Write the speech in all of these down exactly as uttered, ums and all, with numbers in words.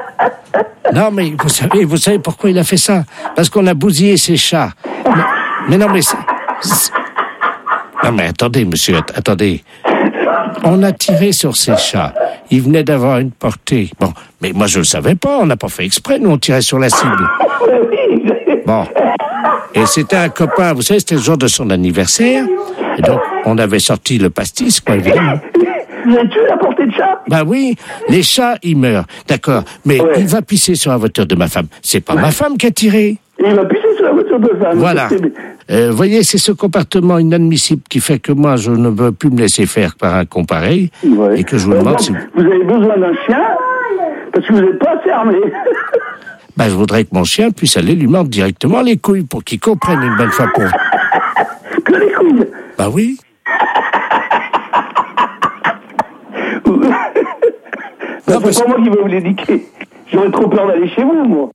Non, mais vous savez, vous savez pourquoi il a fait ça? Parce qu'on a bousillé ses chats. Mais, mais non, mais... C'est, c'est... Non, mais attendez, monsieur, att- attendez. On a tiré sur ses chats. Il venait d'avoir une portée. Bon, mais moi, je le savais pas. On n'a pas fait exprès. Nous, on tirait sur la cible. Bon. Et c'était un copain. Vous savez, c'était le jour de son anniversaire. Et donc, on avait sorti le pastis, quoi, évidemment. Vous avez tué la portée de chat? Bah oui, les chats, ils meurent. D'accord. Mais ouais. Il va pisser sur la voiture de ma femme. C'est pas ouais. ma femme qui a tiré. Il va pisser sur la voiture de femme. Voilà. Vous euh, voyez, c'est ce comportement inadmissible qui fait que moi, je ne veux plus me laisser faire par un con pareil. Ouais. Et que je vous demande si... Vous avez besoin d'un chien parce que vous n'êtes pas assez armé. Ben, je voudrais que mon chien puisse aller lui mordre directement les couilles pour qu'il comprenne une bonne fois pour... Que les couilles? Ben oui. Non, c'est pas moi qui vais vous l'éduquer. J'aurais trop peur d'aller chez vous, moi.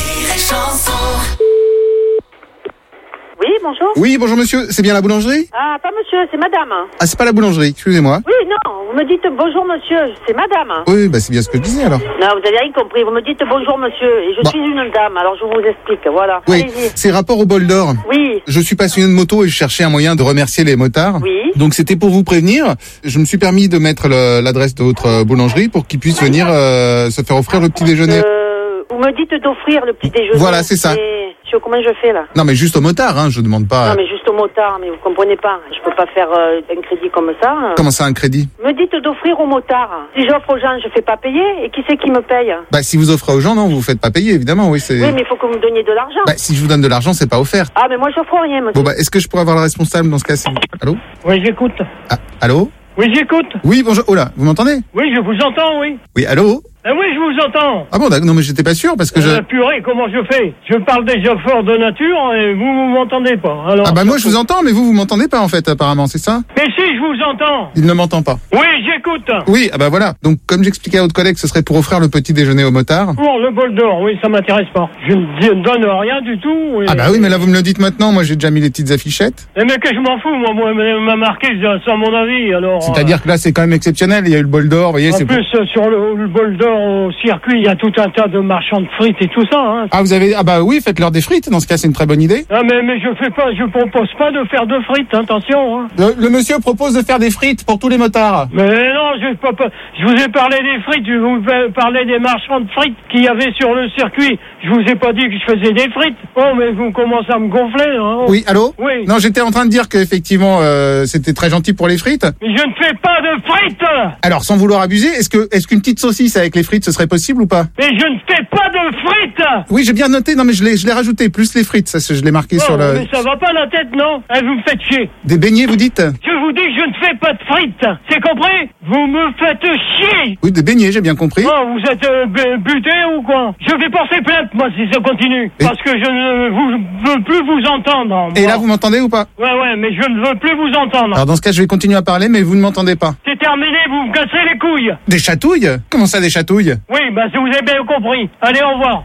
Oui, bonjour. Oui, bonjour monsieur, c'est bien la boulangerie? Ah, pas monsieur, c'est madame. Ah, c'est pas la boulangerie, excusez-moi. Oui, non, vous me dites bonjour monsieur, c'est madame. Oui, bah c'est bien ce que je disais alors. Non, vous avez rien compris, vous me dites bonjour monsieur, et je bah. suis une dame, alors je vous explique, voilà. Oui, allez-y. C'est rapport au bol d'or. Oui. Je suis passionné de moto et je cherchais un moyen de remercier les motards. Oui. Donc c'était pour vous prévenir, je me suis permis de mettre le, l'adresse de votre boulangerie pour qu'ils puissent venir euh, se faire offrir le petit déjeuner. Euh, vous me dites d'offrir le petit déjeuner. Voilà, c'est ça. Et... Comment je fais là? Non mais juste au motard, hein, je demande pas... Non mais juste au motard, mais vous comprenez pas. Je peux pas faire euh, un crédit comme ça. Hein. Comment ça, un crédit? Me dites d'offrir au motard. Si j'offre aux gens, je fais pas payer. Et qui c'est qui me paye? Bah si vous offrez aux gens, non, vous faites pas payer, évidemment, oui. C'est... Oui, mais il faut que vous me donniez de l'argent. Bah si je vous donne de l'argent, c'est pas offert. Ah mais moi j'offre rien, monsieur. Bon bah est-ce que je pourrais avoir le responsable dans ce cas-ci? Allô? Oui, j'écoute. Ah, allô? Oui, j'écoute. Oui, bonjour. Oh là, vous m'entendez? Oui, je vous entends, oui. Oui, allô? Ah oui, je vous entends. Ah bon, d'accord, non mais j'étais pas sûr parce que euh, je... Purée, comment je fais? Je parle déjà fort de nature et vous, vous m'entendez pas. Alors, ah bah moi je vous entends, mais vous, vous m'entendez pas en fait, apparemment, c'est ça? Mais si, je vous entends. Il ne m'entend pas. Oui, j'écoute. Oui, ah bah voilà. Donc comme j'expliquais à votre collègue, ce serait pour offrir le petit déjeuner aux motards. Pour le bol d'or, oui, ça m'intéresse pas. Je ne donne rien du tout. Et... Ah bah oui, mais là vous me le dites maintenant, moi j'ai déjà mis les petites affichettes. Eh mais que je m'en fous, moi, moi, m'a marqué sans mon avis, alors... C'est-à-dire euh... que là c'est quand même exceptionnel, il y a eu le bol d'or, vous voyez, en c'est... En plus, pour... sur le, le bol d'or au circuit, il y a tout un tas de marchands de frites et tout ça, hein. Ah vous avez... Ah bah oui, faites-leur des frites, dans ce cas c'est une très bonne idée. Ah mais, mais je fais pas, je propose pas de faire de frites, attention, hein. Le, le monsieur propose de faire des frites pour tous les motards. Mais non, je, pas, pas, je vous ai parlé des frites, je vous parlais des marchands de frites qu'il y avait sur le circuit. Je vous ai pas dit que je faisais des frites. Oh, mais vous commencez à me gonfler, hein. Oui, allô? Oui. Non, j'étais en train de dire qu'effectivement, euh, c'était très gentil pour les frites. Mais je ne fais pas de frites! Alors, sans vouloir abuser, est-ce que, est-ce qu'une petite saucisse avec les frites, ce serait possible ou pas? Mais je ne fais pas de frites! Oui, j'ai bien noté, non mais je l'ai, je l'ai rajouté, plus les frites, ça, je l'ai marqué oh, sur le... mais ça va pas la tête, non? Eh, vous me faites chier. Des beignets, vous dites? Je vous dis que je ne fais pas de frites, c'est compris? Vous me faites chier! Oui, des beignets, j'ai bien compris. Oh, vous êtes euh, buté ou quoi? Je vais porter plainte, moi, si ça continue. Et... Parce que je ne vous, veux plus vous entendre. Moi. Et là, vous m'entendez ou pas? Ouais, ouais, mais je ne veux plus vous entendre. Alors dans ce cas, je vais continuer à parler, mais vous ne m'entendez pas. C'est terminé, vous me cassez les couilles. Des chatouilles? Comment ça, des chatouilles? Oui, bah si vous avez bien compris. Allez, au revoir.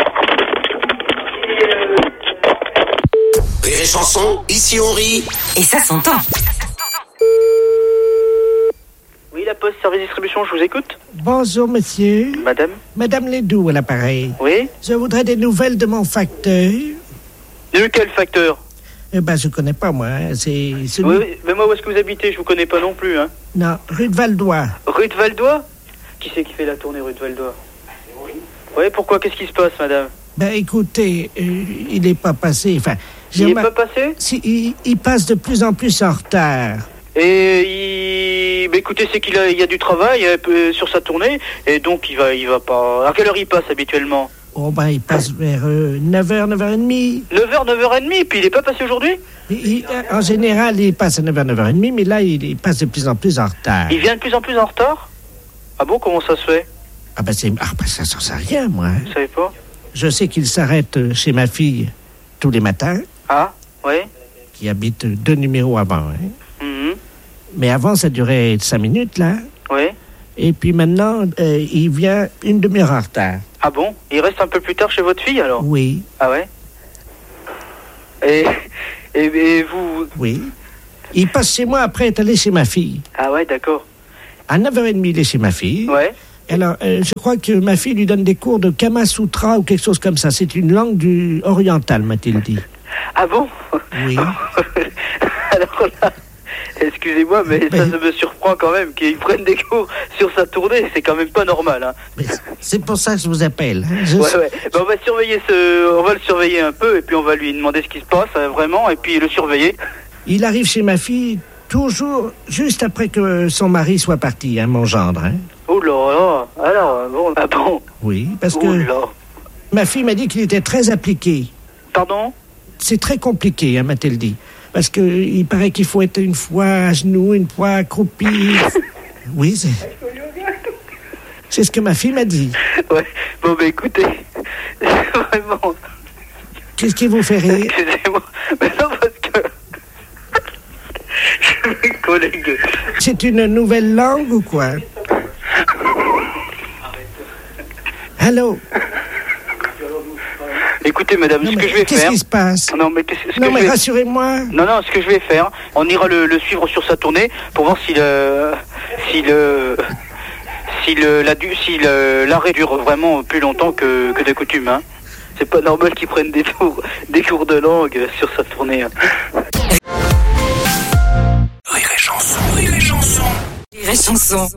Rire et chanson, ici on rit. Et ça s'entend. Oui, la Poste, service distribution, je vous écoute. Bonjour, monsieur. Madame. Madame Ledoux à l'appareil. Oui. Je voudrais des nouvelles de mon facteur. De quel facteur? Eh ben, je connais pas, moi. Hein. C'est celui... Oui, mais moi, où est-ce que vous habitez? Je vous connais pas non plus, hein. Non, rue de Valdois. Rue de Valdois? Qui c'est qui fait la tournée rue de Valdois? Oui, pourquoi? Qu'est-ce qui se passe, madame? Ben, écoutez, euh, il n'est pas passé, enfin... Il n'est pas passé? Si, il, il passe de plus en plus en retard. Et il... Bah, écoutez, c'est qu'il a, il y a du travail euh, sur sa tournée, et donc il va, il va pas... À quelle heure il passe, habituellement? Oh, ben, il passe vers euh, neuf heures, neuf heures trente. neuf heures, neuf heures trente, puis il n'est pas passé aujourd'hui? il, il, En général, il passe à neuf heures, neuf heures trente, mais là, il, il passe de plus en plus en retard. Il vient de plus en plus en retard? Ah bon, comment ça se fait? Ah ben, c'est... Ah ben, ça ne sait rien, moi. Vous savez pas? Je sais qu'il s'arrête chez ma fille tous les matins. Ah, oui. Qui habite deux numéros avant, hein. Mm-hmm. Mais avant, ça durait cinq minutes, là. Oui. Et puis maintenant, euh, il vient une demi-heure en retard. Ah bon? Il reste un peu plus tard chez votre fille, alors? Oui. Ah ouais? Et, et, et vous... Oui. Il passe chez moi après être allé chez ma fille. Ah ouais, d'accord. À neuf heures trente, il est chez ma fille. Ouais. Alors, euh, je crois que ma fille lui donne des cours de Kama Sutra ou quelque chose comme ça. C'est une langue du orientale, m'a-t-il dit. Ah bon? Oui. Alors là, excusez-moi, mais, mais ça, ça me surprend quand même qu'ils prennent des cours sur sa tournée. C'est quand même pas normal. Hein. Mais c'est pour ça que je vous appelle. Hein. Je... Ouais, ouais. Ben, on va surveiller ce, on va le surveiller un peu et puis on va lui demander ce qui se passe hein, vraiment et puis le surveiller. Il arrive chez ma fille toujours juste après que son mari soit parti, hein, mon gendre. Hein. Oh là là. Alors bon, ah bon. Oui, parce que oh là. Ma fille m'a dit qu'il était très appliqué. Pardon? C'est très compliqué, hein, m'a-t-elle dit. Parce que il paraît qu'il faut être une fois à genoux, une fois accroupi. Oui, c'est... c'est ce que ma fille m'a dit. Ouais, bon, bah écoutez, vraiment... Qu'est-ce qui vous fait rire? Excusez-moi, mais non, parce que... Mes collègues... C'est une nouvelle langue ou quoi? Allô? Écoutez, madame, non, ce que je vais qu'est-ce faire... Qu'est-ce qui se passe? Non, mais, qu'est-ce, ce non, que mais je vais... rassurez-moi. Non, non, ce que je vais faire, on ira le, le suivre sur sa tournée pour voir si le... Si le... Si le, la, si le, l'arrêt dure vraiment plus longtemps que, que de coutume, hein. C'est pas normal qu'ils prennent des cours, des cours de langue sur sa tournée. Hein. Rire et chanson, rire et chanson. Rire et chanson.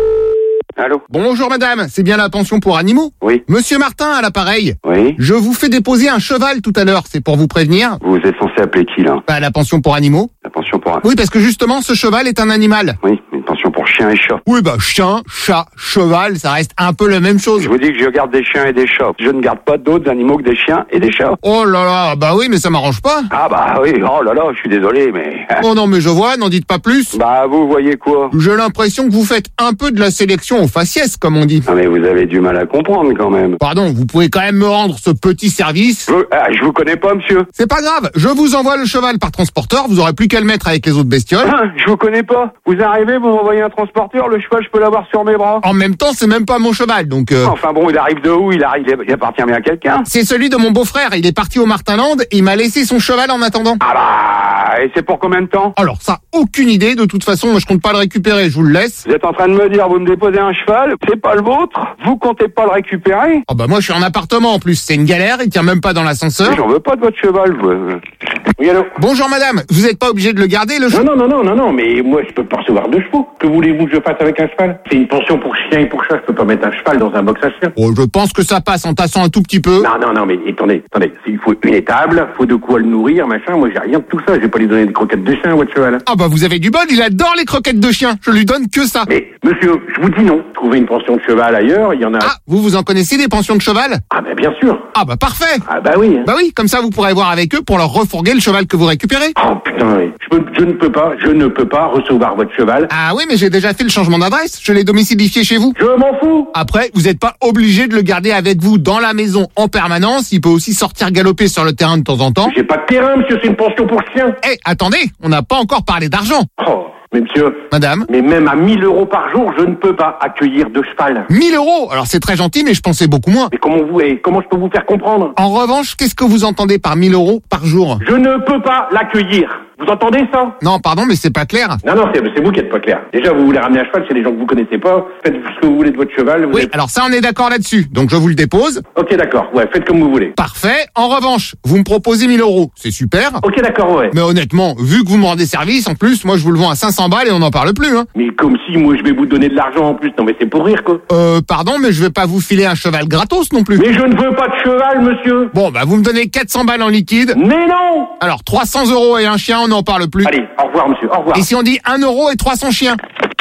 Allô? Bonjour madame, c'est bien la pension pour animaux? Oui. Monsieur Martin à l'appareil. Oui. Je vous fais déposer un cheval tout à l'heure, c'est pour vous prévenir. Vous êtes censé appeler qui là? Bah, la pension pour animaux. La pension pour... Oui, parce que justement, ce cheval est un animal. Oui, une pension pour chien et chat. Oui, bah chien, chat, cheval, ça reste un peu la même chose. Je vous dis que je garde des chiens et des chats. Je ne garde pas d'autres animaux que des chiens et des chats. Oh là là, bah oui, mais ça m'arrange pas. Ah bah oui, oh là là, je suis désolé, mais... Oh non, mais je vois, n'en dites pas plus. Bah vous voyez quoi? J'ai l'impression que vous faites un peu de la sélection au faciès, comme on dit. Ah mais vous avez du mal à comprendre quand même. Pardon, vous pouvez quand même me rendre ce petit service? Je, ah, je vous connais pas, monsieur. C'est pas grave, je vous envoie le cheval par transporteur, vous aurez plus qu'à le mettre avec les autres bestioles. Ah, je vous connais pas. Vous arrivez, vous m'envoyez un transporteur, le cheval, je peux l'avoir sur mes bras. En même temps, c'est même pas mon cheval, donc... Euh... Enfin bon, il arrive de où? Il arrive, il appartient bien à quelqu'un. C'est celui de mon beau-frère, il est parti au Martinland et il m'a laissé son cheval en attendant. Ah bah, et c'est pour combien de temps? Alors ça, aucune idée, de toute façon, moi je compte pas le récupérer, je vous le laisse. Vous êtes en train de me dire, vous me déposez un cheval, c'est pas le vôtre, vous comptez pas le récupérer? Oh bah moi je suis en appartement en plus, c'est une galère, il tient même pas dans l'ascenseur. J'en veux pas de votre cheval, vous. Oui, allô? Bonjour madame, vous êtes pas obligé de le garder le cheval? Non, non, non, non, non, mais moi je peux pas recevoir deux chevaux. Que voulez-vous que je fasse avec un cheval? C'est une pension pour chien et pour chat, je peux pas mettre un cheval dans un box à chien. Oh, je pense que ça passe en tassant un tout petit peu. Non, non, non, mais attendez, attendez, il faut une étable, faut de quoi le nourrir, machin, moi j'ai rien de tout ça, je vais pas lui donner des croquettes de chien à votre cheval. Ah bah vous avez du bol, il adore les croquettes de chien, je lui donne que ça. Mais monsieur, je vous dis non, trouvez une pension de cheval ailleurs, il y en a... Ah, vous vous en connaissez des pensions de cheval? Ah bah bien sûr. Ah bah parfait. Ah bah oui. Hein. Bah oui, comme ça vous pourrez voir avec eux pour leur refourguer le cheval que vous récupérez. Oh putain, oui. je, peux, je ne peux pas, je ne peux pas recevoir votre cheval. Ah oui, mais j'ai déjà fait le changement d'adresse, je l'ai domicilié chez vous. Je m'en fous. Après, vous n'êtes pas obligé de le garder avec vous dans la maison en permanence, il peut aussi sortir galoper sur le terrain de temps en temps. J'ai pas de terrain, monsieur, c'est une pension pour chien. Eh, attendez, on n'a pas encore parlé d'argent. Oh, mais monsieur... Madame? Mais même à mille euros par jour, je ne peux pas accueillir de cheval. mille euros? Alors c'est très gentil, mais je pensais beaucoup moins. Mais comment vous, et comment je peux vous faire comprendre? En revanche, qu'est-ce que vous entendez par mille euros par jour? Je ne peux pas l'accueillir. Vous entendez ça? Non, pardon, mais c'est pas clair. Non, non, c'est, c'est vous qui êtes pas clair. Déjà, vous voulez ramener un cheval chez des gens que vous connaissez pas. Faites ce que vous voulez de votre cheval. Vous oui, êtes... alors ça, on est d'accord là-dessus. Donc je vous le dépose. Ok, d'accord. Ouais, faites comme vous voulez. Parfait. En revanche, vous me proposez mille euros. C'est super. Ok, d'accord, ouais. Mais honnêtement, vu que vous me rendez service, en plus, moi, je vous le vends à cinq cents balles et on n'en parle plus, hein. Mais comme si, moi, je vais vous donner de l'argent en plus. Non, mais c'est pour rire, quoi. Euh, pardon, mais je vais pas vous filer un cheval gratos non plus. Mais je ne veux pas de cheval, monsieur. Bon, bah, vous me donnez quatre cents balles en liquide. Mais non! Alors, trois cents euros et un chien, on n'en parle plus. Allez, au revoir, monsieur, au revoir. Et si on dit un euro et trois cents chiens?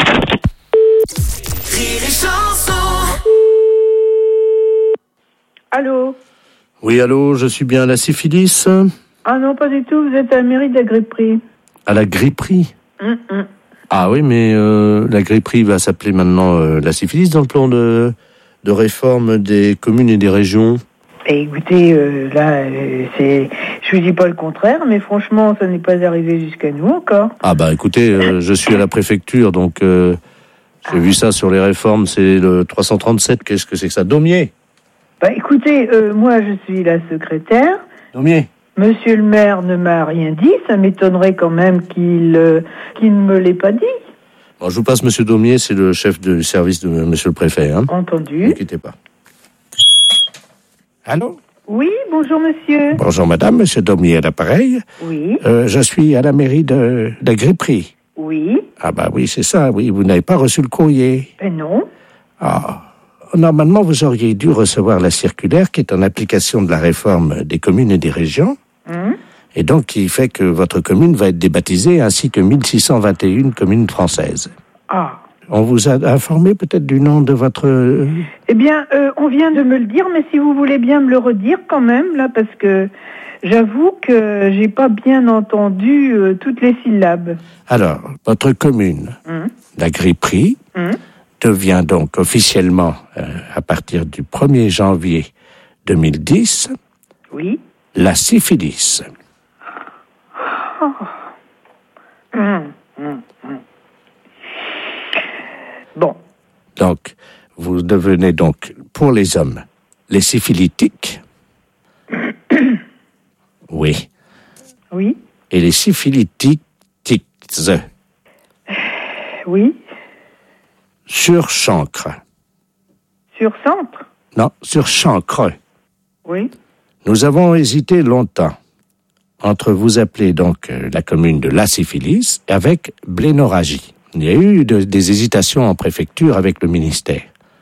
Rire et chanson. Allô? Oui, allô, je suis bien à la syphilis? Ah non, pas du tout, vous êtes à la mairie de la Gripperie. À la Gripperie? Hum, hum. Ah oui, mais euh, la Gripperie va s'appeler maintenant euh, la syphilis dans le plan de, de réforme des communes et des régions. Et écoutez, euh, là, euh, c'est, je vous dis pas le contraire, mais franchement, ça n'est pas arrivé jusqu'à nous encore. Ah bah écoutez, euh, je suis à la préfecture, donc euh, j'ai ah. vu ça sur les réformes, c'est le trois cent trente-sept, qu'est-ce que c'est que ça? Daumier? Bah écoutez, euh, moi je suis la secrétaire. Daumier? Monsieur le maire ne m'a rien dit, ça m'étonnerait quand même qu'il, euh, qu'il ne me l'ait pas dit. Bon, je vous passe Monsieur Daumier, c'est le chef du service de Monsieur le Préfet. Hein. Entendu. Ne quittez pas. Allô? Oui, bonjour monsieur. Bonjour madame, Monsieur Daumier à l'appareil. Oui. Euh, je suis à la mairie de la Gripperie. Oui. Ah bah oui, c'est ça, oui. Vous n'avez pas reçu le courrier. Ben non. Ah. Normalement, vous auriez dû recevoir la circulaire qui est en application de la réforme des communes et des régions. Hum. Et donc, qui fait que votre commune va être débaptisée, ainsi que mille six cent vingt et un communes françaises. Ah. On vous a informé peut-être du nom de votre... Eh bien, euh, on vient de me le dire, mais si vous voulez bien me le redire quand même, là, parce que j'avoue que j'ai pas bien entendu euh, toutes les syllabes. Alors, votre commune, Hum. la Gripperie, Hum. devient donc officiellement, euh, à partir du premier janvier deux mille dix, Oui. la syphilis. Oh. Hum, hum, hum. Bon. Donc, vous devenez donc, pour les hommes, les syphilitiques. Oui. Oui. Et les syphilitiques, Oui. sur chancre. Sur centre. Non, sur chancre. Oui. Nous avons hésité longtemps entre vous appeler donc euh, la commune de la syphilis avec blénorragie. Il y a eu de- des hésitations en préfecture avec le ministère.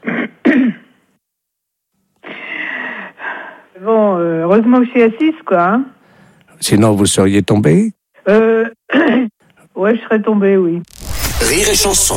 Bon, euh, heureusement que je suis assise, quoi. Hein. Sinon, vous seriez tombé. Euh... ouais, je serais tombée, oui. Rire et chanson.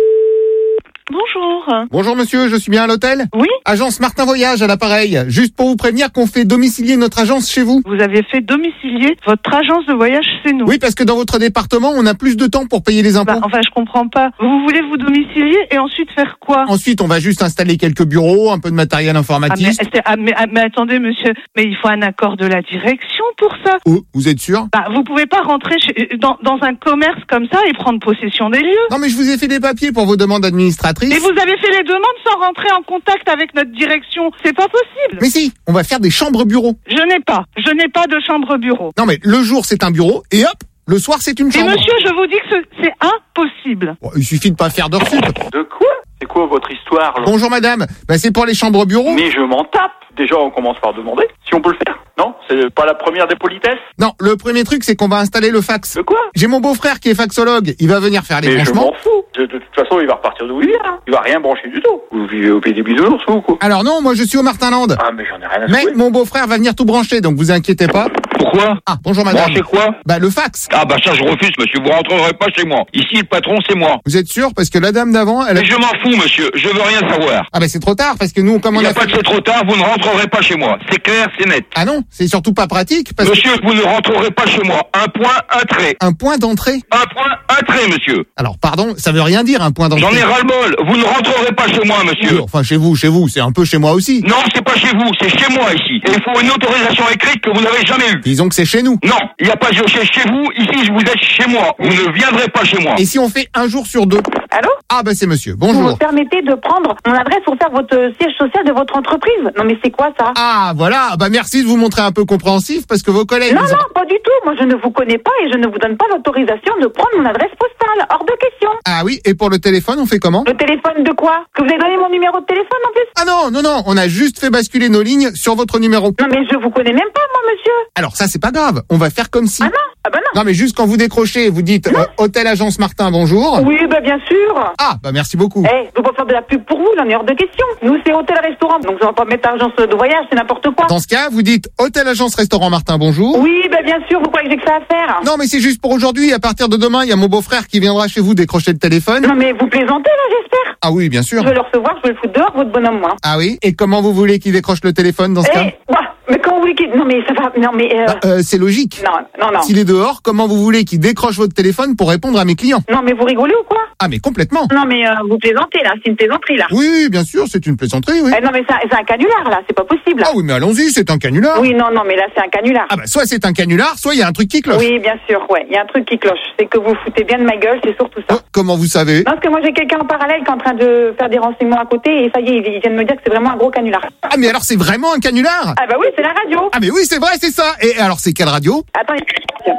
Bonjour. Bonjour monsieur, je suis bien à l'hôtel? Oui. Agence Martin Voyage à l'appareil. Juste pour vous prévenir qu'on fait domicilier notre agence chez vous. Vous avez fait domicilier votre agence de voyage chez nous. Oui, parce que dans votre département, on a plus de temps pour payer les impôts. Bah, enfin, je comprends pas. Vous voulez vous domicilier et ensuite faire quoi? Ensuite, on va juste installer quelques bureaux, un peu de matériel Ah informatique. mais, c'est- ah, mais, ah, mais attendez, monsieur, mais il faut un accord de la direction pour ça. Oh, vous êtes sûr? Bah, vous pouvez pas rentrer chez- dans, dans un commerce comme ça et prendre possession des lieux. Non, mais je vous ai fait des papiers pour vos demandes administratrices. Et vous avez fait les demandes sans rentrer en contact avec notre direction. C'est pas possible. Mais si, on va faire des chambres-bureaux. Je n'ai pas. Je n'ai pas de chambre-bureau. Non, mais le jour, c'est un bureau, et hop, le soir, c'est une Et chambre. monsieur, je vous dis que ce- c'est impossible. Bon, il suffit de pas faire d'heures sup. De quoi? C'est quoi votre histoire là? Bonjour madame, bah, c'est pour les chambres-bureaux. Mais je m'en tape. Déjà, on commence par demander si on peut le faire. Non? C'est pas la première des politesses? Non, le premier truc, c'est qu'on va installer le fax. De quoi? J'ai mon beau-frère qui est faxologue, il va venir faire les Mais je branchements. m'en fous. De, de toute façon, il va repartir d'où il vient. hein. Il va rien brancher du tout. Vous vivez au pays des bisounours ou quoi? Alors non, moi je suis au Martinland. Ah, mais j'en ai rien à Mais secouer. mon beau-frère va venir tout brancher, donc vous inquiétez pas. Pourquoi? Ah, bonjour madame. Branchez quoi? Bah le fax. Ah bah ça je refuse monsieur, vous rentrerez pas chez moi. Ici le patron c'est moi. Vous êtes sûr? Parce que la dame d'avant, elle a... Mais je m'en fous monsieur, je veux rien savoir. Ah bah c'est trop tard, parce que nous, comme Il on n'y a a pas fait... de c'est trop tard, vous ne rentrerez pas chez moi. C'est clair, c'est net. Ah non, c'est surtout pas pratique, parce Monsieur, vous ne rentrerez pas chez moi. Un point, un trait. que... Un point d'entrée. Un point, un trait monsieur. Alors pardon, ça veut rien dire un point d'entrée. J'en ai ras-le-bol. Vous ne rentrerez pas chez moi monsieur. Oui, enfin chez vous, chez vous, c'est un peu chez moi aussi. Non, c'est pas chez vous, c'est chez moi ici. Et il faut une autorisation écrite que vous n'avez jamais eue. Disons que c'est chez nous. Non, il n'y a pas de chez chez vous, ici vous êtes chez moi. Vous ne viendrez pas chez moi. Et si on fait un jour sur deux? Allô? Ah bah c'est monsieur, Vous bonjour. me permettez de prendre mon adresse pour faire votre siège social de votre entreprise? Non mais c'est quoi ça? Ah voilà, bah merci de vous montrer un peu compréhensif, parce que vos collègues... Non, ils ont- non, pas du tout. Moi, je ne vous connais pas et je ne vous donne pas l'autorisation de prendre mon adresse postale. Hors de question. Ah oui, et pour le téléphone, on fait comment? Le téléphone de quoi? Que vous avez donné mon numéro de téléphone en plus? Ah non, non, non, on a juste fait basculer nos lignes sur votre numéro. Non mais je vous connais même pas, moi, monsieur. Alors ça, c'est pas grave, on va faire comme si... Ah non, ah bah non. Non mais juste quand vous décrochez, vous dites euh, Hôtel Agence Martin, bonjour. Oui, bah bien sûr. Ah bah merci beaucoup. Eh, je veux pas faire de la pub pour vous, là, on est hors de question. Nous, c'est hôtel-restaurant, donc je vais pas mettre agence de voyage, c'est n'importe quoi. Dans ce cas, vous dites Hôtel Agence Restaurant Martin, bonjour. Oui, bah bien sûr, vous croyez que j'ai que ça à faire? Non mais c'est juste pour aujourd'hui, à partir de demain, il y a mon beau-frère qui viendra chez vous décrocher le téléphone. Non mais vous plaisantez, là, j'espère. Ah oui, bien sûr. Je vais le recevoir, je vais le foutre dehors, votre bonhomme, moi. Ah oui, et comment vous voulez qu'il décroche le téléphone dans ce Eh, cas? bah, mais quand vous voulez qu'il... Non mais ça va... Non mais... Euh... Bah, euh, c'est logique. Non, non, non. S'il est dehors, comment vous voulez qu'il décroche votre téléphone pour répondre à mes clients? Non mais vous rigolez ou quoi? Ah mais complètement. Non mais euh, vous plaisantez, là, c'est une plaisanterie, là. Oui, oui, bien sûr, c'est une plaisanterie, oui. Eh, non mais c'est un- c'est un canular, là, c'est pas possible. Ah oui, mais allons-y, c'est un canular. Oui, non, non, mais là, c'est un canular. Ah bah soit c'est un canular, soit il y a un truc qui cloche. Oui, bien sûr, ouais, il y a un truc qui cloche. C'est que vous foutez bien de ma gueule, c'est surtout ça. Oh, comment vous savez? Non, parce que moi, j'ai quelqu'un en parallèle qui est en train de faire des renseignements à côté, et ça y est, il vient de me dire que c'est vraiment un gros canular. Ah mais alors c'est vraiment un canular? Ah bah oui, c'est la radio. Ah mais oui, c'est vrai, c'est ça. Et alors c'est quelle radio? Attends,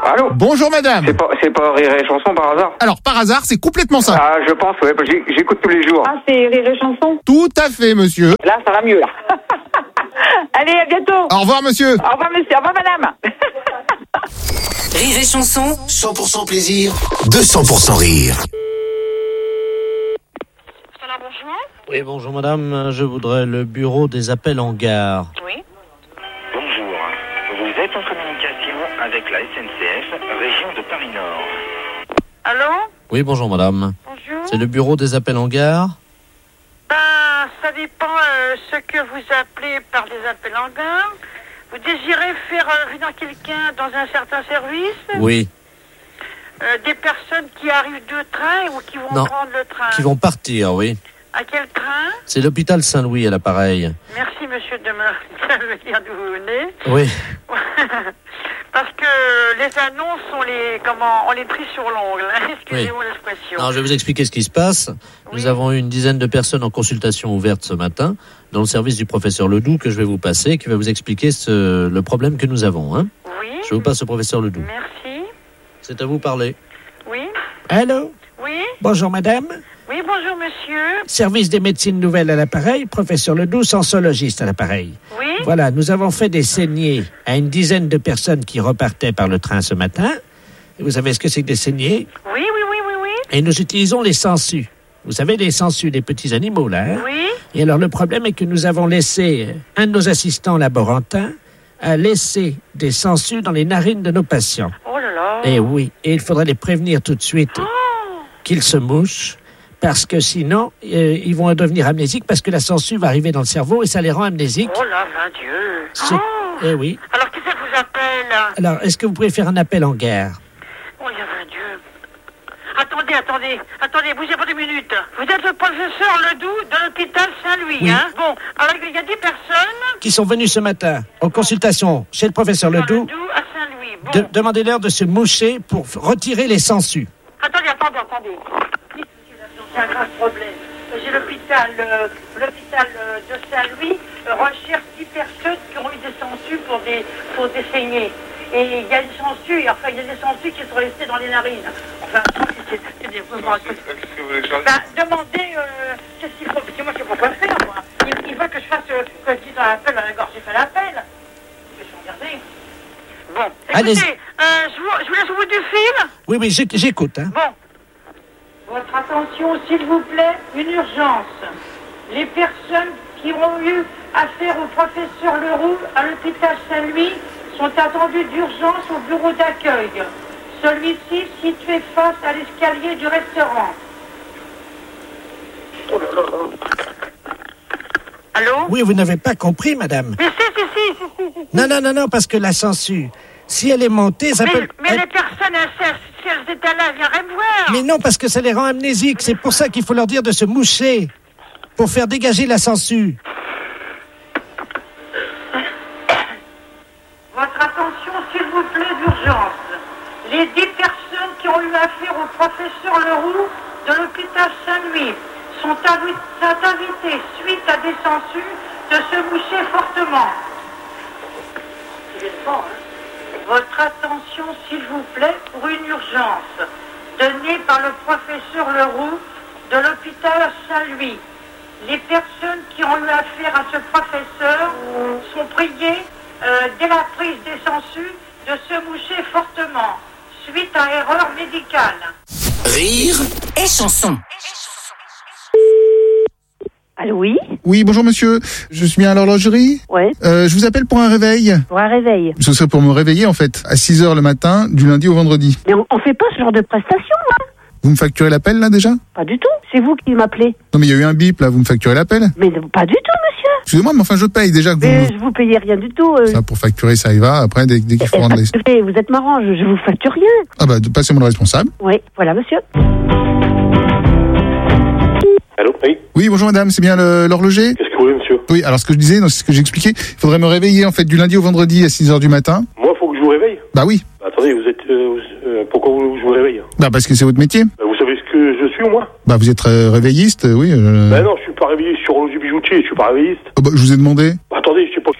Allô? Bonjour madame. C'est pas, c'est pas Rire et Chanson par hasard? Alors par hasard, c'est complètement ça. Ah, je pense, ouais, j'ai- j'écoute tous les jours. Ah, c'est Rire et Chanson? Tout à fait, monsieur. Là, ça va mieux, là. Allez, à bientôt. Au revoir, monsieur. Au revoir, monsieur. Au revoir, madame. Rire et Chanson, cent pour cent plaisir, deux cents pour cent rire. Oui, bonjour madame, je voudrais le bureau des appels en gare. Oui. Bonjour, vous êtes en communication avec la S N C F, région de Paris-Nord. Allô? Oui, bonjour madame. Bonjour. C'est le bureau des appels en gare? Ben, ça dépend euh, ce que vous appelez par des appels en gare. Vous désirez faire euh, venir quelqu'un dans un certain service? Oui. Euh, des personnes qui arrivent de train ou qui vont Non, prendre le train? qui vont partir, oui. À quel train? C'est l'hôpital Saint-Louis à l'appareil. Merci, monsieur, de me, de me dire d'où vous venez. Oui. Parce que les annonces, on les, comment, on les trie sur l'ongle. hein. Excusez-moi l'expression. Alors, je vais vous expliquer ce qui se passe. Nous avons eu une dizaine de personnes en consultation ouverte ce matin dans le service du professeur Ledoux que je vais vous passer, qui va vous expliquer ce, le problème que nous avons. Hein. Oui. Je vous passe au professeur Ledoux. Merci. C'est à vous parler. Oui. Allô? Oui. Bonjour madame. Oui, bonjour monsieur. Service des médecines nouvelles à l'appareil, professeur Ledoux, sensologiste à l'appareil. Oui. Voilà, nous avons fait des saignées à une dizaine de personnes qui repartaient par le train ce matin. Et vous savez ce que c'est que des saignées? Oui, oui, oui, oui, oui. Et nous utilisons les sangsues. Vous savez, les sangsues, les petits animaux, là. Hein? Oui. Et alors, le problème est que nous avons laissé un de nos assistants laborantins a laissé des sangsues dans les narines de nos patients. Oh là là. Et oui, et il faudrait les prévenir tout de suite Oh. qu'ils se mouchent, parce que sinon, euh, ils vont devenir amnésiques, parce que la sangsue va arriver dans le cerveau et ça les rend amnésiques. Oh là, mon Dieu. C'est- Oh. Eh oui. Alors, qui c'est que vous appelle? Alors, est-ce que vous pouvez faire un appel en gare? Oh, il y a un Dieu. Attendez, attendez, attendez, bougez pas deux minutes. Vous êtes le professeur Ledoux de l'hôpital Saint-Louis, Oui. hein? Bon, alors il y a dix personnes. Qui sont venus ce matin en consultation chez le professeur Ledoux. Ledoux à Saint-Louis. Bon. De- Demandez-leur de se moucher pour f- retirer les sangsues. Attendez, attendez, attendez. C'est un grave problème. J'ai l'hôpital, euh, l'hôpital euh, de Saint-Louis euh, recherche dix personnes qui ont eu des sangsues pour des, pour des saignées. Et il y a des sangsues, enfin il y a des sangsues qui sont restées dans les narines. Enfin, c'est, c'est des mouvements. Ben, demandez, euh, qu'est-ce qu'il faut, parce que moi je ne sais pas quoi faire, moi. Il, il veut que je fasse, euh, que je dise un appel à la gorge, j'ai fait l'appel. Je vais regarder. Bon, Allez-y. écoutez, euh, je, vous, je vous laisse au bout du fil. Oui, oui, j'éc- j'écoute. Hein. Bon. Votre attention, s'il vous plaît, une urgence. Les personnes qui ont eu affaire au professeur Leroux à l'hôpital Saint-Louis sont attendues d'urgence au bureau d'accueil. Celui-ci situé face à l'escalier du restaurant. Allô? Oui, vous n'avez pas compris, madame. Mais si, si, si, si, si, si. Non, non, non, non, parce que la sangsue, si elle est montée, ça Mais, peut... mais les personnes, elles, si elles étaient là, elles viendraient me voir. Mais non, parce que ça les rend amnésiques. C'est pour ça qu'il faut leur dire de se moucher, pour faire dégager la sangsue. Votre attention, s'il vous plaît, d'urgence. Les dix personnes qui ont eu affaire au professeur Leroux de l'hôpital Saint-Louis sont, avi- sont invitées, suite à des sangsues, de se moucher fortement. Votre attention, s'il vous plaît, pour une urgence donnée par le professeur Leroux de l'hôpital Saint-Louis. Les personnes qui ont eu affaire à ce professeur sont priées, euh, dès la prise des sangsues, de se moucher fortement, suite à erreur médicale. Rire et Chanson. Allô, oui? Oui, bonjour monsieur. Je suis bien à l'horlogerie. Ouais. Euh, je vous appelle pour un réveil. Pour un réveil. Ce serait pour me réveiller en fait, à six heures le matin, du lundi au vendredi. Mais on, on fait pas ce genre de prestation, hein? Vous me facturez l'appel là déjà? Pas du tout. C'est vous qui m'appelez. Non mais il y a eu un bip là, vous me facturez l'appel? Mais pas du tout, monsieur. Excusez-moi, mais enfin je paye déjà que Mais vous... je vous payez rien du tout. euh. Ça pour facturer ça y va, après dès, dès qu'il faut Eh, rendre les... écoutez, vous êtes marrant, je, je vous facture rien. Ah bah passez-moi le responsable. Oui, voilà, monsieur. Allô? Oui. Oui, bonjour madame, c'est bien le- l'horloger? Qu'est-ce que vous voulez, monsieur? Oui, alors ce que je disais, non, c'est ce que j'expliquais, il faudrait me réveiller en fait du lundi au vendredi à six heures du matin. Moi, faut que je vous réveille? Bah oui. Bah, attendez, vous êtes... euh, vous- euh, pourquoi vous, je vous réveille? Bah parce que c'est votre métier. Bah, vous savez ce que je suis, au moins? Bah vous êtes euh, réveilliste, euh, oui. euh, Bah non, je suis pas réveillé sur horloger bijoutier, je suis pas réveilliste. oh, bah, je vous ai demandé. Bah, attendez, je sais pas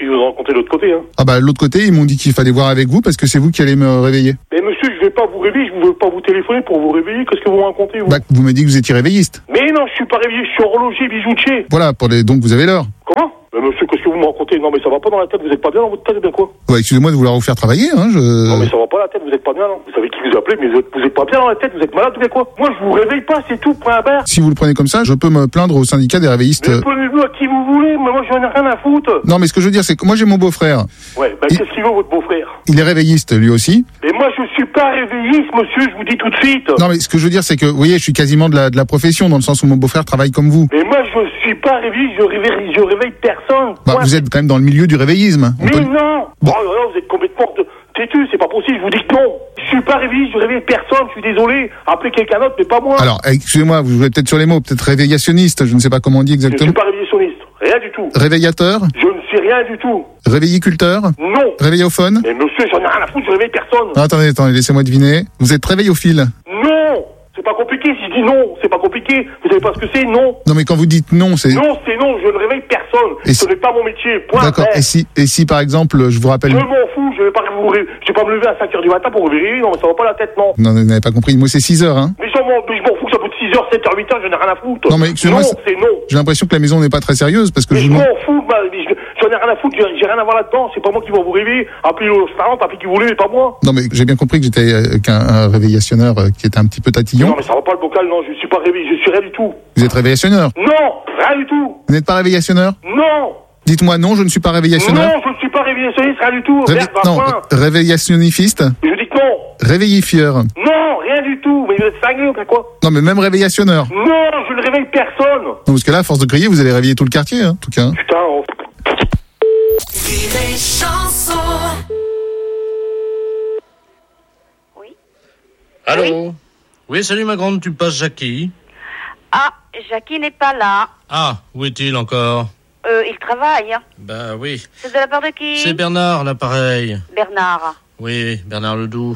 qu'ils vous ont raconté de l'autre côté. Hein. Ah bah, de l'autre côté, ils m'ont dit qu'il fallait voir avec vous parce que c'est vous qui allez me réveiller. Mais monsieur, je vais pas vous réveiller, je ne veux pas vous téléphoner pour vous réveiller. Qu'est-ce que vous me racontez, vous? Bah, vous me dites que vous étiez réveilliste. Mais non, je suis pas réveillé, je suis horloger, bijoutier. Voilà, pour les... donc vous avez l'heure. Comment? Mais monsieur, qu'est-ce que vous me racontez? Non, mais ça va pas dans la tête, vous êtes pas bien dans votre tête, bien quoi? Ouais, excusez-moi de vouloir vous faire travailler, hein, je... Non, mais ça va pas dans la tête, vous êtes pas bien, non? Vous savez qui vous appelez, mais vous êtes, vous êtes pas bien dans la tête, vous êtes malade, bien quoi? Moi, je vous réveille pas, c'est tout, point à barre. Si vous le prenez comme ça, je peux me plaindre au syndicat des réveillistes. Mais prenez-vous à qui vous voulez, mais moi, j'en ai rien à foutre. Non, mais ce que je veux dire, c'est que moi, j'ai mon beau-frère. Ouais, bah, Il... qu'est-ce qu'il veut, votre beau-frère? Il est réveilliste, lui aussi. Mais moi, je suis pas réveilliste, monsieur, je vous dis tout de suite. Non, mais ce que je veux dire, c'est que, vous voyez, je suis quasiment de la, de la profession, dans le sens où mon beau-frère travaille comme vous. Mais moi, je suis pas réveilliste, je réveille, je réveille personne. Bah, vous êtes quand même dans le milieu du réveillisme. Mais peut... non bon. Oh là là, vous êtes complètement têtu, c'est pas possible, je vous dis que non. Je suis pas réveilliste, je réveille personne, je suis désolé. Appelez quelqu'un d'autre, mais pas moi. Alors, excusez-moi, vous jouez peut-être sur les mots, peut-être réveillationniste, je ne sais pas comment on dit exactement. Je suis pas réveillationniste, rien du tout. Réveillateur? Je ne suis rien du tout. Réveilliculteur? Non. Réveillophone? Mais monsieur, j'en ai rien à foutre, je réveille personne. Ah, attendez, attendez, laissez-moi deviner. Vous êtes réveillophile? Non. C'est pas compliqué, si je dis non, c'est pas compliqué. Vous savez pas ce que c'est, non? Non, mais quand vous dites non, c'est... Non, c'est non, je ne réveille personne. Et ce si... n'est pas mon métier, point. D'accord, et si, et si par exemple, je vous rappelle... Je m'en fous, je vais pas vous ré... je vais pas me lever à cinq heures du matin pour vous réveiller, non, mais ça va pas la tête, non. Non, vous n'avez pas compris, moi c'est six heures, hein. Mais je m'en, mais je m'en fous que ça coûte six heures, sept heures, huit heures, je n'ai rien à foutre. Non, mais excusez-moi, non, c'est non. J'ai l'impression que la maison n'est pas très sérieuse, parce que mais je... je m'en fous, bah, je... j'en ai rien à foutre, j'ai rien à voir là-dedans, c'est pas moi qui vais vous réveiller. Appelez le restaurant, appelez qui vous voulez, mais pas moi. Non, mais j'ai bien compris que j'étais euh, qu'un réveillationneur euh, qui était un petit peu tatillon. Non, mais ça va pas le bocal, non, je suis pas réveillé, je suis rien du tout. Vous êtes réveillationneur? Non, rien du tout. Vous n'êtes pas réveillationneur? Non. Dites-moi non, je ne suis pas réveillationneur. Non, je ne suis pas réveillationniste, rien du tout. Réve... Non, réveillationnifiste. Je dis que non. Réveillifieur. Non, rien du tout. Mais vous êtes cinglé ou quoi? Non, mais même réveillationneur. Non, je ne réveille personne. Non, parce que là, à force de crier, vous allez réveiller tout le quartier, hein, en tout cas. Hein. Putain, oh. Les chansons. Oui. Allô? Oui, oui, salut ma grande, tu me passes Jackie? Ah, Jackie n'est pas là. Ah, où est-il encore? Euh, il travaille. Bah oui. C'est de la part de qui? C'est Bernard, l'appareil. Bernard. Oui, Bernard Ledoux.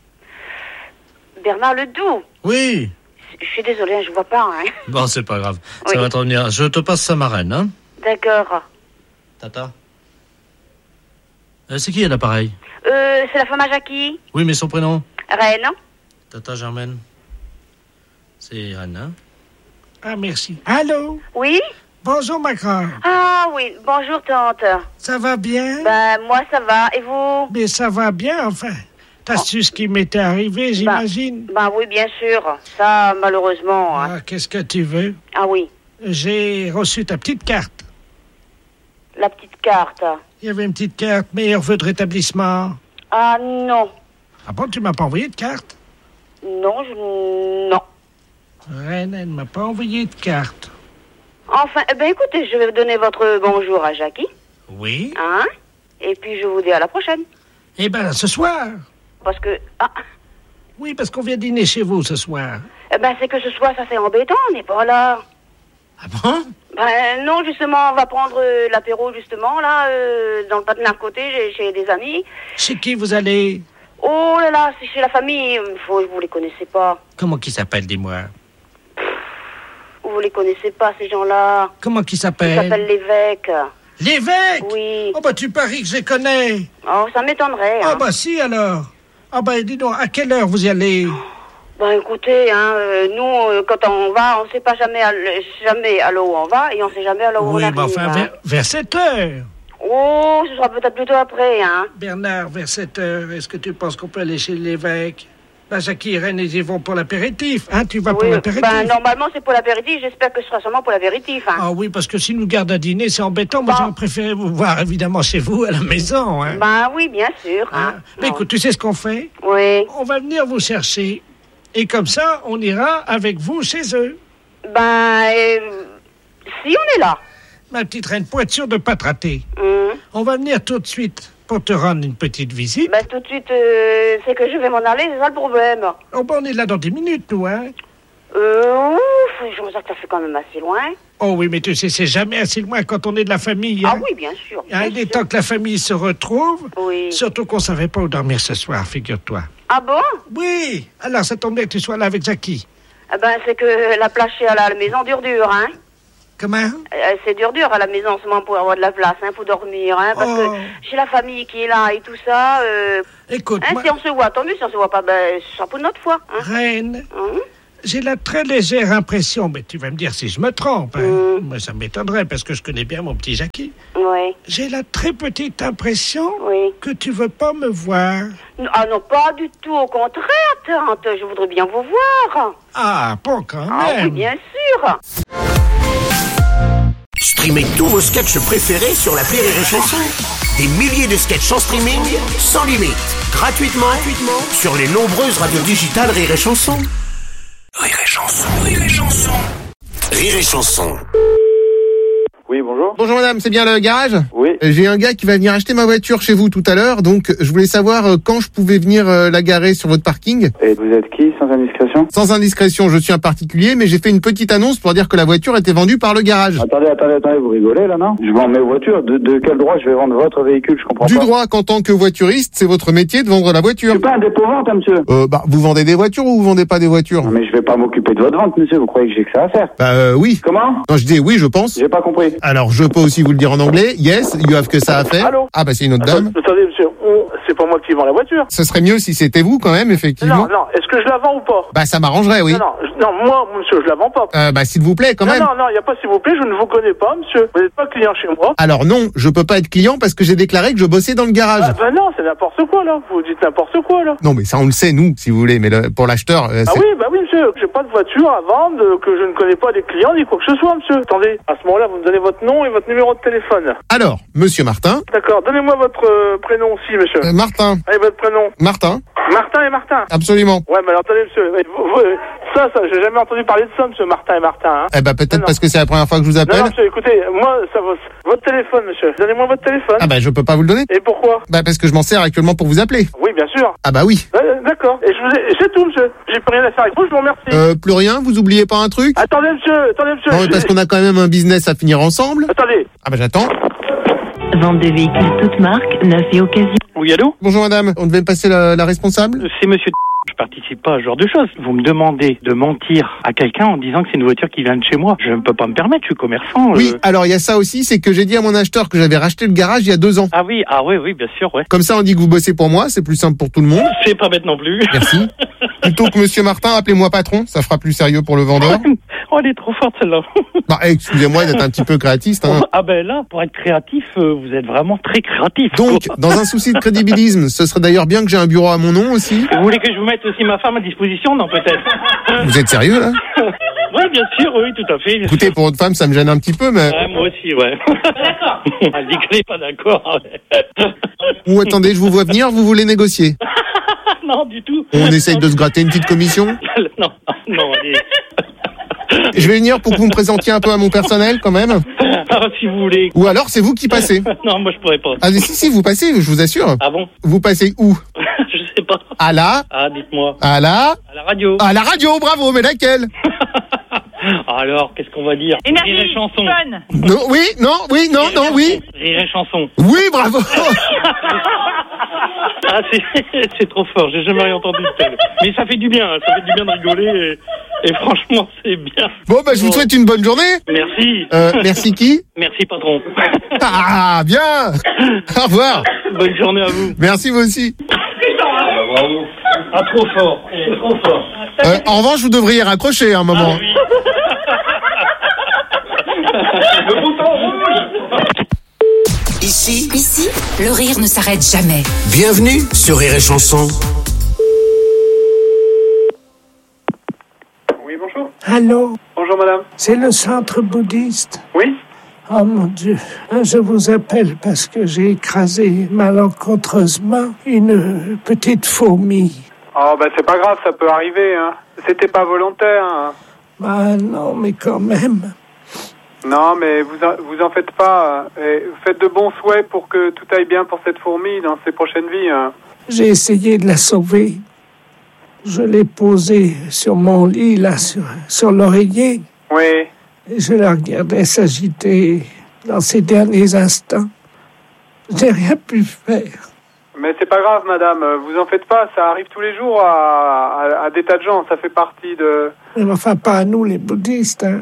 Bernard Ledoux? Oui. Je suis désolée, je vois pas, hein. Bon, c'est pas grave. Oui. Ça va te revenir. Je te passe sa marraine, hein. D'accord. Tata. Euh, c'est qui, l'appareil? Euh, c'est la femme à Jackie. Oui, mais son prénom? Reine. Tata Germaine. C'est Reine, hein. Ah, merci. Allô? Oui? Bonjour, ma grande. Ah oui, bonjour, tante. Ça va bien? Ben, moi, ça va. Et vous? Mais ça va bien, enfin. T'as oh. su ce qui m'était arrivé, j'imagine? Ben, ben oui, bien sûr. Ça, malheureusement. Ah, hein. Qu'est-ce que tu veux? Ah oui. J'ai reçu ta petite carte. La petite carte? Il y avait une petite carte, meilleur vœu de rétablissement. Ah non. Ah bon, tu m'as pas envoyé de carte? Non, je... Non. Reine, elle ne m'a pas envoyé de carte. Enfin, eh ben écoutez, je vais donner votre bonjour à Jackie. Oui. Hein? Et puis je vous dis à la prochaine. Eh ben, ce soir. Parce que... Ah. Oui, parce qu'on vient dîner chez vous ce soir. Eh ben, c'est que ce soir, ça c'est embêtant, on n'est pas là. Ah bon? Ben non, justement, on va prendre euh, l'apéro, justement, là, euh, dans le patin à côté, chez, chez des amis. Chez qui vous allez? Oh là là, c'est chez la famille. Faut, vous les connaissez pas. Comment qu'ils s'appellent, dis-moi? Vous les connaissez pas, ces gens-là. Comment qu'ils s'appellent? Ils s'appellent l'évêque. L'évêque? Oui. Oh bah tu paries que je les connais. Oh, ça m'étonnerait. Ah hein. bah si alors. Ah bah dis donc, à quelle heure vous y allez? Ben écoutez, hein, euh, nous, euh, quand on va, on sait pas jamais à, jamais à l'eau où on va et on sait jamais à l'eau où oui, on arrive. Oui, bah enfin, hein. vers, vers sept heures. Oh, ce sera peut-être plutôt après, hein. Bernard, vers sept heures, est-ce que tu penses qu'on peut aller chez l'évêque? Bah, Jackie et Reine, ils y vont pour l'apéritif, hein? Tu vas oui, pour l'apéritif? Ben, normalement, c'est pour l'apéritif. J'espère que ce sera seulement pour l'apéritif, hein. Ah oui, parce que s'ils nous gardent à dîner, c'est embêtant. Moi, bon. J'aurais préféré vous voir, évidemment, chez vous, à la maison, hein. Ben oui, bien sûr, hein. hein? Mais écoute, tu sais ce qu'on fait? Oui. On va venir vous chercher. Et comme ça, on ira avec vous chez eux. Ben, euh, si on est là. Ma petite Reine, pour être sûr de ne pas te rater, mmh. on va venir tout de suite pour te rendre une petite visite. Ben, tout de suite, euh, c'est que je vais m'en aller, c'est ça le problème. Oh, ben, on est là dans dix minutes, nous, hein. Euh, ouf, je me sens que ça fait quand même assez loin. Oh oui, mais tu sais, c'est jamais assez loin quand on est de la famille, hein. Ah oui, bien sûr. Bien il est sûr. Temps que la famille se retrouve. Oui. Surtout qu'on savait pas où dormir ce soir, figure-toi. Ah bon? Oui. Alors, ça tombe bien que tu sois là avec Jackie. Eh ben, c'est que la plage est à la maison dure dure, hein. Comment? Euh, c'est dur dur à la maison en ce moment pour avoir de la place, hein, pour dormir, hein, parce Oh. que j'ai la famille qui est là et tout ça. Euh, Écoute, hein, moi- si on se voit, tant mieux, si on se voit pas, ben, ce sera pour une autre fois. Hein. Reine, Hein? j'ai la très légère impression, mais tu vas me dire si je me trompe. Hein. Moi, ça m'étonnerait parce que je connais bien mon petit Jackie. Oui. J'ai la très petite impression Oui. que tu veux pas me voir. Ah non, pas du tout, au contraire, tante, je voudrais bien vous voir. Ah, bon, quand même. Ah oui, bien sûr. Streamez tous vos sketchs préférés sur l'appli Rire et Chanson. Des milliers de sketchs en streaming, sans limite, gratuitement, gratuitement sur les nombreuses radios digitales Rire et Chanson. Rire et Chanson, Rire et Chanson. Rire et Chanson. Oui, bonjour. Bonjour madame, c'est bien le garage? Oui. Euh, J'ai un gars qui va venir acheter ma voiture chez vous tout à l'heure, donc je voulais savoir euh, quand je pouvais venir euh, la garer sur votre parking. Et vous êtes qui, sans indiscrétion? Sans indiscrétion, je suis un particulier, mais j'ai fait une petite annonce pour dire que la voiture était vendue par le garage. Attendez, attendez, attendez, vous rigolez là, non? Je vends mes voitures. De, de quel droit je vais vendre votre véhicule? Je comprends Du pas. droit qu'en tant que voituriste, c'est votre métier de vendre la voiture. Je suis pas un dépôt-vente, hein, monsieur. Euh, bah, vous vendez des voitures ou vous vendez pas des voitures? Non, mais je vais pas m'occuper de votre vente, monsieur. Vous croyez que j'ai que ça à faire? Bah, euh, oui. Comment? Non, je dis oui, je pense. J'ai pas compris. Alors, je peux aussi vous le dire en anglais. Yes, you have que ça à faire. Allô? Ah, bah, c'est une autre dame. Attendez, monsieur, on- c'est pas moi qui vends la voiture. Ce serait mieux si c'était vous quand même, effectivement. Non, non, est-ce que je la vends ou pas? Bah, ça m'arrangerait, oui. Non, non, je- non, moi, monsieur, je la vends pas. Euh, bah, s'il vous plaît, quand non, même. non, non, il n'y a pas s'il vous plaît, je ne vous connais pas, monsieur. Vous n'êtes pas client chez moi. Alors non, je peux pas être client parce que j'ai déclaré que je bossais dans le garage. Ah, ben non, c'est n'importe quoi, là. Vous dites n'importe quoi, là. Non, mais ça on le sait nous, si vous voulez, mais le- pour l'acheteur, euh, Ah c'est- oui, bah oui, monsieur. J'ai pas de voiture à vendre, euh, que je ne connais pas des clients, ni quoi que ce soit, monsieur. Attendez, à ce moment-là, vous me donnez votre nom et votre numéro de téléphone. Alors, Monsieur Martin. D'accord, donnez-moi votre euh, prénom aussi, monsieur. Euh, Martin. Allez, votre prénom. Martin. Martin et Martin. Absolument. Ouais, mais alors attendez, monsieur. Vous- vous- ça, ça, j'ai jamais entendu parler de ça, monsieur Martin et Martin. Hein. Eh ben peut-être Non, non. parce que c'est la première fois que je vous appelle. Non, non, monsieur, écoutez, moi, ça va. Votre téléphone, monsieur. Donnez-moi votre téléphone. Ah bah je peux pas vous le donner. Et pourquoi? Bah parce que je m'en sers actuellement pour vous appeler. Oui, bien sûr. Ah bah oui. Ouais, d'accord. Et je vous ai... c'est tout, monsieur. J'ai plus rien à faire avec vous, je vous remercie. Euh, plus rien, vous oubliez pas un truc? Attendez, monsieur, attendez, monsieur. Non, mais parce qu'on a quand même un business à finir ensemble. Attendez. Ah bah j'attends. Vente de véhicules toutes marques, neuf et occasion. Oui, allô? Bonjour madame, on devait me passer la, la responsable? C'est monsieur. Je participe pas à ce genre de choses. Vous me demandez de mentir à quelqu'un en disant que c'est une voiture qui vient de chez moi. Je ne peux pas me permettre, je suis commerçant. Oui, euh. alors il y a ça aussi, c'est que j'ai dit à mon acheteur que j'avais racheté le garage il y a deux ans. Ah oui, ah oui, oui, bien sûr, ouais. Comme ça on dit que vous bossez pour moi, c'est plus simple pour tout le monde. C'est pas bête non plus. Merci. Plutôt que Monsieur Martin, appelez-moi patron, ça fera plus sérieux pour le vendeur. Oh, elle est trop forte celle-là. Bah, excusez-moi d'être un petit peu créatiste. Hein. Ah ben là, pour être créatif, euh, vous êtes vraiment très créatif. Donc, dans un souci de crédibilisme, ce serait d'ailleurs bien que j'ai un bureau à mon nom aussi. Vous voulez que je vous mette aussi ma femme à disposition? Non, peut-être. Vous êtes sérieux là? Oui, bien sûr, oui, tout à fait. Écoutez, pour votre femme, ça me gêne un petit peu, mais... Ouais, moi aussi, ouais. Elle dit qu'elle n'est pas d'accord. Ou attendez, je vous vois venir, vous voulez négocier? Non, du tout. On essaye de se gratter une petite commission? Non, non, allez. Je vais venir pour que vous me présentiez un peu à mon personnel quand même. Ah, si vous voulez. Ou alors c'est vous qui passez. Non, moi je pourrais pas. Ah si, si, vous passez, je vous assure. Ah bon? Vous passez où? Je sais pas. À la? Ah, dites-moi. À la? À la radio. À la radio, bravo, mais laquelle? Alors, qu'est-ce qu'on va dire? Énergie, Rire et chanson. fun. Non, oui, non, oui, non, non, oui. Rire et chanson. Oui, bravo. Ah, c'est, c'est trop fort, j'ai jamais rien entendu de tel. Mais ça fait du bien, hein, ça fait du bien de rigoler et, et franchement, c'est bien. Bon, bah, je vous souhaite une bonne journée. Merci. Euh, merci qui? Merci, patron. Ah, bien. Au revoir. Bonne journée à vous. Merci, vous aussi. Ah, bravo. Ah, trop fort, trop fort. Euh, en revanche, vous devriez raccrocher à un moment. Ah, oui. Le bouton rouge. Ici, Ici, le rire ne s'arrête jamais. bienvenue sur Rire et Chanson. Oui, bonjour. Allô, Bonjour, madame. c'est le centre bouddhiste. Oui? Oh mon Dieu, je vous appelle parce que j'ai écrasé malencontreusement une petite fourmi. Oh, bah c'est pas grave, ça peut arriver, hein. C'était pas volontaire, hein. Ah non, mais quand même. Non, mais vous en, vous en faites pas. Et faites de bons souhaits pour que tout aille bien pour cette fourmi dans ses prochaines vies, hein. J'ai essayé de la sauver. Je l'ai posée sur mon lit, là, sur, sur l'oreiller. Oui. Et je la regardais s'agiter dans ses derniers instants. J'ai rien pu faire. Mais c'est pas grave, madame. Vous en faites pas. Ça arrive tous les jours à, à, à des tas de gens. Ça fait partie de... Mais enfin, pas à nous, les bouddhistes, hein.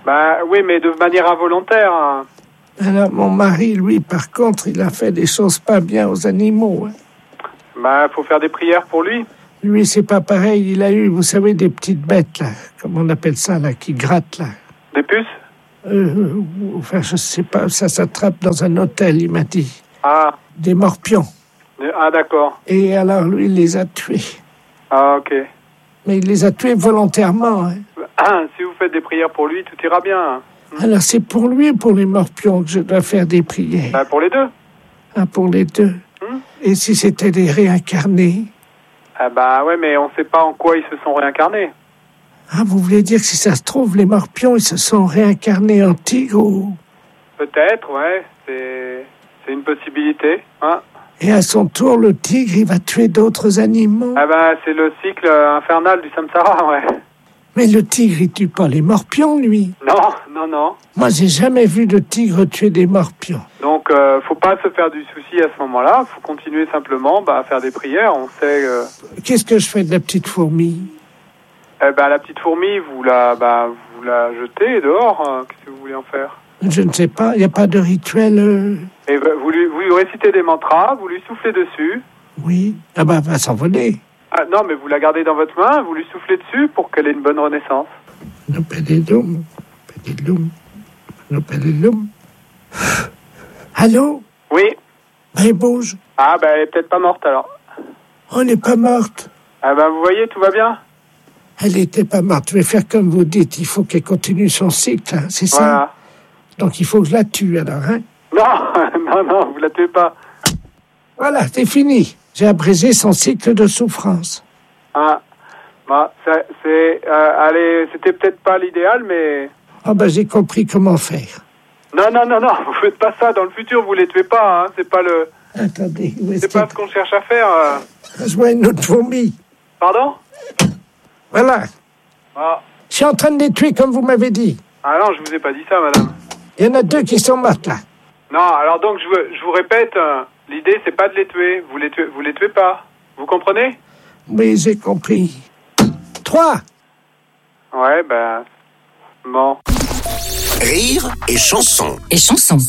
Bah oui, mais de manière involontaire. Hein. Alors, mon mari, lui, par contre, il a fait des choses pas bien aux animaux. Hein. Bah, faut faire des prières pour lui. Lui, c'est pas pareil. Il a eu, vous savez, des petites bêtes, là. Comment on appelle ça, là, qui grattent, là. Des puces euh, Enfin, je sais pas, ça s'attrape dans un hôtel, il m'a dit. Ah. Des morpions. Ah, d'accord. Et alors, lui, il les a tués. Ah, ok. Mais il les a tués volontairement. Hein. Ah, si vous faites des prières pour lui, tout ira bien. Alors, c'est pour lui ou pour les morpions que je dois faire des prières? Bah, pour les deux. Ah, pour les deux. Hum? Et si c'était des réincarnés? Ah bah ouais, mais on sait pas en quoi ils se sont réincarnés. Ah, vous voulez dire que si ça se trouve, les morpions, ils se sont réincarnés en tigre ou... Peut-être, ouais. C'est, c'est une possibilité. Hein. Et à son tour, le tigre, il va tuer d'autres animaux. Ah bah, c'est le cycle infernal du samsara, ouais. Mais le tigre, il tue pas les morpions, lui. Non, non, non. Moi, j'ai jamais vu de tigre tuer des morpions. Donc, euh, faut pas se faire du souci à ce moment-là. Faut continuer simplement bah, à faire des prières. On sait... Euh... Qu'est-ce que je fais de la petite fourmi? Eh ben, la petite fourmi, vous la, bah, vous la jetez dehors. Hein. Qu'est-ce que vous voulez en faire? Je ne sais pas. Il n'y a pas de rituel... Euh... Et vous lui, vous lui récitez des mantras, vous lui soufflez dessus. Oui. Ah bah, elle va s'envoler. Ah non, mais vous la gardez dans votre main, vous lui soufflez dessus pour qu'elle ait une bonne renaissance. No pedilum, pedilum, no pedilum. Allô? Oui. Elle bouge. Ah, ben, elle est peut-être pas morte, alors. On n'est pas morte. Ah ben, vous voyez, tout va bien? Elle n'était pas morte. Je vais faire comme vous dites. Il faut qu'elle continue son cycle, hein, c'est ça? Voilà. Donc, il faut que je la tue, alors, hein? Non, non, non, vous la tuez pas. Voilà, c'est fini. J'ai abrégé son cycle de souffrance. Ah, bah, c'est, c'est euh, allez, c'était peut-être pas l'idéal, mais... Ah ben, j'ai compris comment faire. Non, non, non, non, vous faites pas ça. Dans le futur, vous les tuez pas, hein. C'est pas le... Attendez, où est-ce C'est pas ce qu'on cherche à faire. Euh... Je vois une autre fourmi. Pardon? Voilà. Ah. Je suis en train de les tuer, comme vous m'avez dit. Ah non, je vous ai pas dit ça, madame. Il y en a deux qui sont mortes, là. Non, alors donc, je vous, je vous répète, euh, l'idée, c'est pas de les tuer. Vous les tuez, vous les tuez pas. Vous comprenez? Oui, j'ai compris. Trois. Ouais, ben... Bon. Rire et chanson. Et chanson.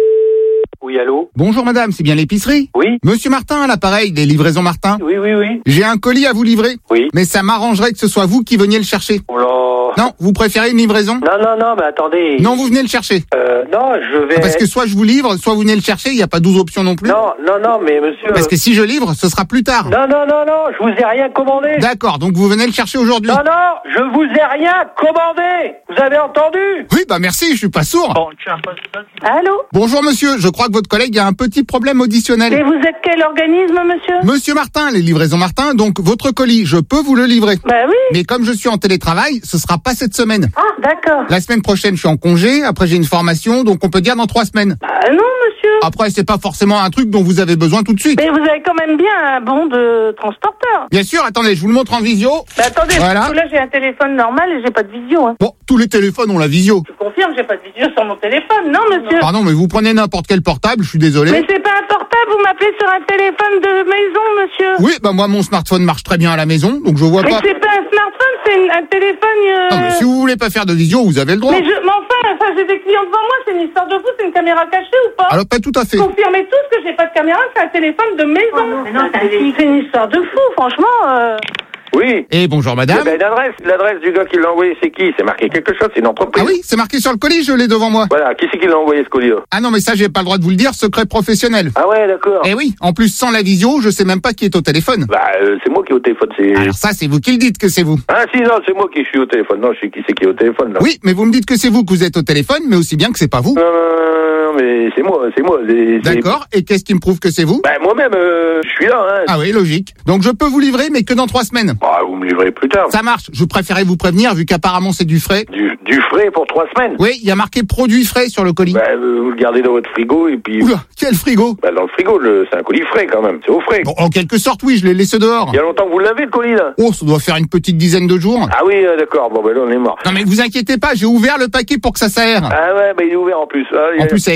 Oui, allô? Bonjour madame, c'est bien l'épicerie? Oui. Monsieur Martin, à l'appareil des livraisons Martin? Oui, oui, oui. J'ai un colis à vous livrer. Oui. Mais ça m'arrangerait que ce soit vous qui veniez le chercher. Oh là. Non, vous préférez une livraison? Non, non, non, mais attendez. Non, vous venez le chercher. Euh, non, je vais... Parce que soit je vous livre, soit vous venez le chercher, il n'y a pas douze options non plus. Non, non, non, mais monsieur... Parce que si je livre, ce sera plus tard. Non, non, non, non, je vous ai rien commandé. D'accord, donc vous venez le chercher aujourd'hui. Non, non, je vous ai rien commandé. Vous avez entendu? Oui, bah merci, je suis pas sourd. Bon, tu as pas... Allô? Bonjour monsieur, je crois que votre collègue a un petit problème auditionnel. Et vous êtes quel organisme, monsieur? Monsieur Martin, les livraisons Martin, donc votre colis, je peux vous le livrer. Bah oui. Mais comme je suis en télétravail, ce sera pas cette semaine. Ah, d'accord. La semaine prochaine, je suis en congé, après j'ai une formation, donc on peut dire dans trois semaines. Bah non, monsieur. Après, c'est pas forcément un truc dont vous avez besoin tout de suite. Mais vous avez quand même bien un bon de transporteur. Bien sûr, attendez, je vous le montre en visio. Bah attendez, voilà. parce que là j'ai un téléphone normal et j'ai pas de visio. Hein. Bon, tous les téléphones ont la visio. Je confirme, j'ai pas de visio sur mon téléphone, non monsieur. Pardon, mais vous prenez n'importe quel portable, je suis désolé. Mais c'est pas un portable, vous m'appelez sur un téléphone de maison, monsieur. Oui, bah moi mon smartphone marche très bien à la maison, donc je vois mais pas... Mais c'est pas un smartphone, c'est une, un téléphone... Euh... Non mais si vous voulez pas faire de visio, vous avez le droit. Mais, je, mais enfin, enfin j'ai des clients devant moi, c'est une histoire de vous, c'est une caméra cachée ou pas? Alors pas tout à fait. Confirmez tous que j'ai pas de caméra, c'est un téléphone de maison. Oh non, mais non, c'est une histoire de fou, franchement... Euh... Oui. Et bonjour madame. Eh ben, l'adresse, l'adresse du gars qui l'a envoyé, c'est qui? C'est marqué quelque chose, c'est une entreprise. Ah oui, c'est marqué sur le colis, je l'ai devant moi. Voilà, qui c'est qui l'a envoyé ce colis-là? Ah non, mais ça, j'ai pas le droit de vous le dire, secret professionnel. Ah ouais, d'accord. Eh oui, en plus, sans la visio, je sais même pas qui est au téléphone. Bah, euh, c'est moi qui est au téléphone, c'est... Alors ça, c'est vous qui le dites que c'est vous. Ah si, non, c'est moi qui suis au téléphone. Non, je sais qui c'est qui est au téléphone, là. Oui, mais vous me dites que c'est vous que vous êtes au téléphone, mais aussi bien que c'est pas vous. Non, non, non, mais c'est moi, c'est moi. C'est... D'accord, et qu'est-ce qui me prouve que c'est vous? Bah, moi-même, euh, je suis là, hein. Ah oui, logique. Donc je peux vous livrer, mais que dans trois semaines. Bah, vous me livrez plus tard. Ça marche, je préférais vous prévenir, vu qu'apparemment c'est du frais. Du, du frais pour trois semaines? Oui, il y a marqué produit frais sur le colis. Bah, euh, vous le gardez dans votre frigo, et puis... Oula, quel frigo? Bah, dans le frigo, le... c'est un colis frais, quand même. C'est au frais. Bon, en quelque sorte, oui, je l'ai laissé dehors. Il y a longtemps que vous l'avez, le colis, là? Oh, ça doit faire une petite dizaine de jours. Ah oui, euh, d'accord, bon, ben là, on est mort. Non, mais vous inquiétez pas, j'ai ouvert le paquet pour que ça s'aère. Ah ouais, bah, il est ouvert en plus. Ah, en plus, avec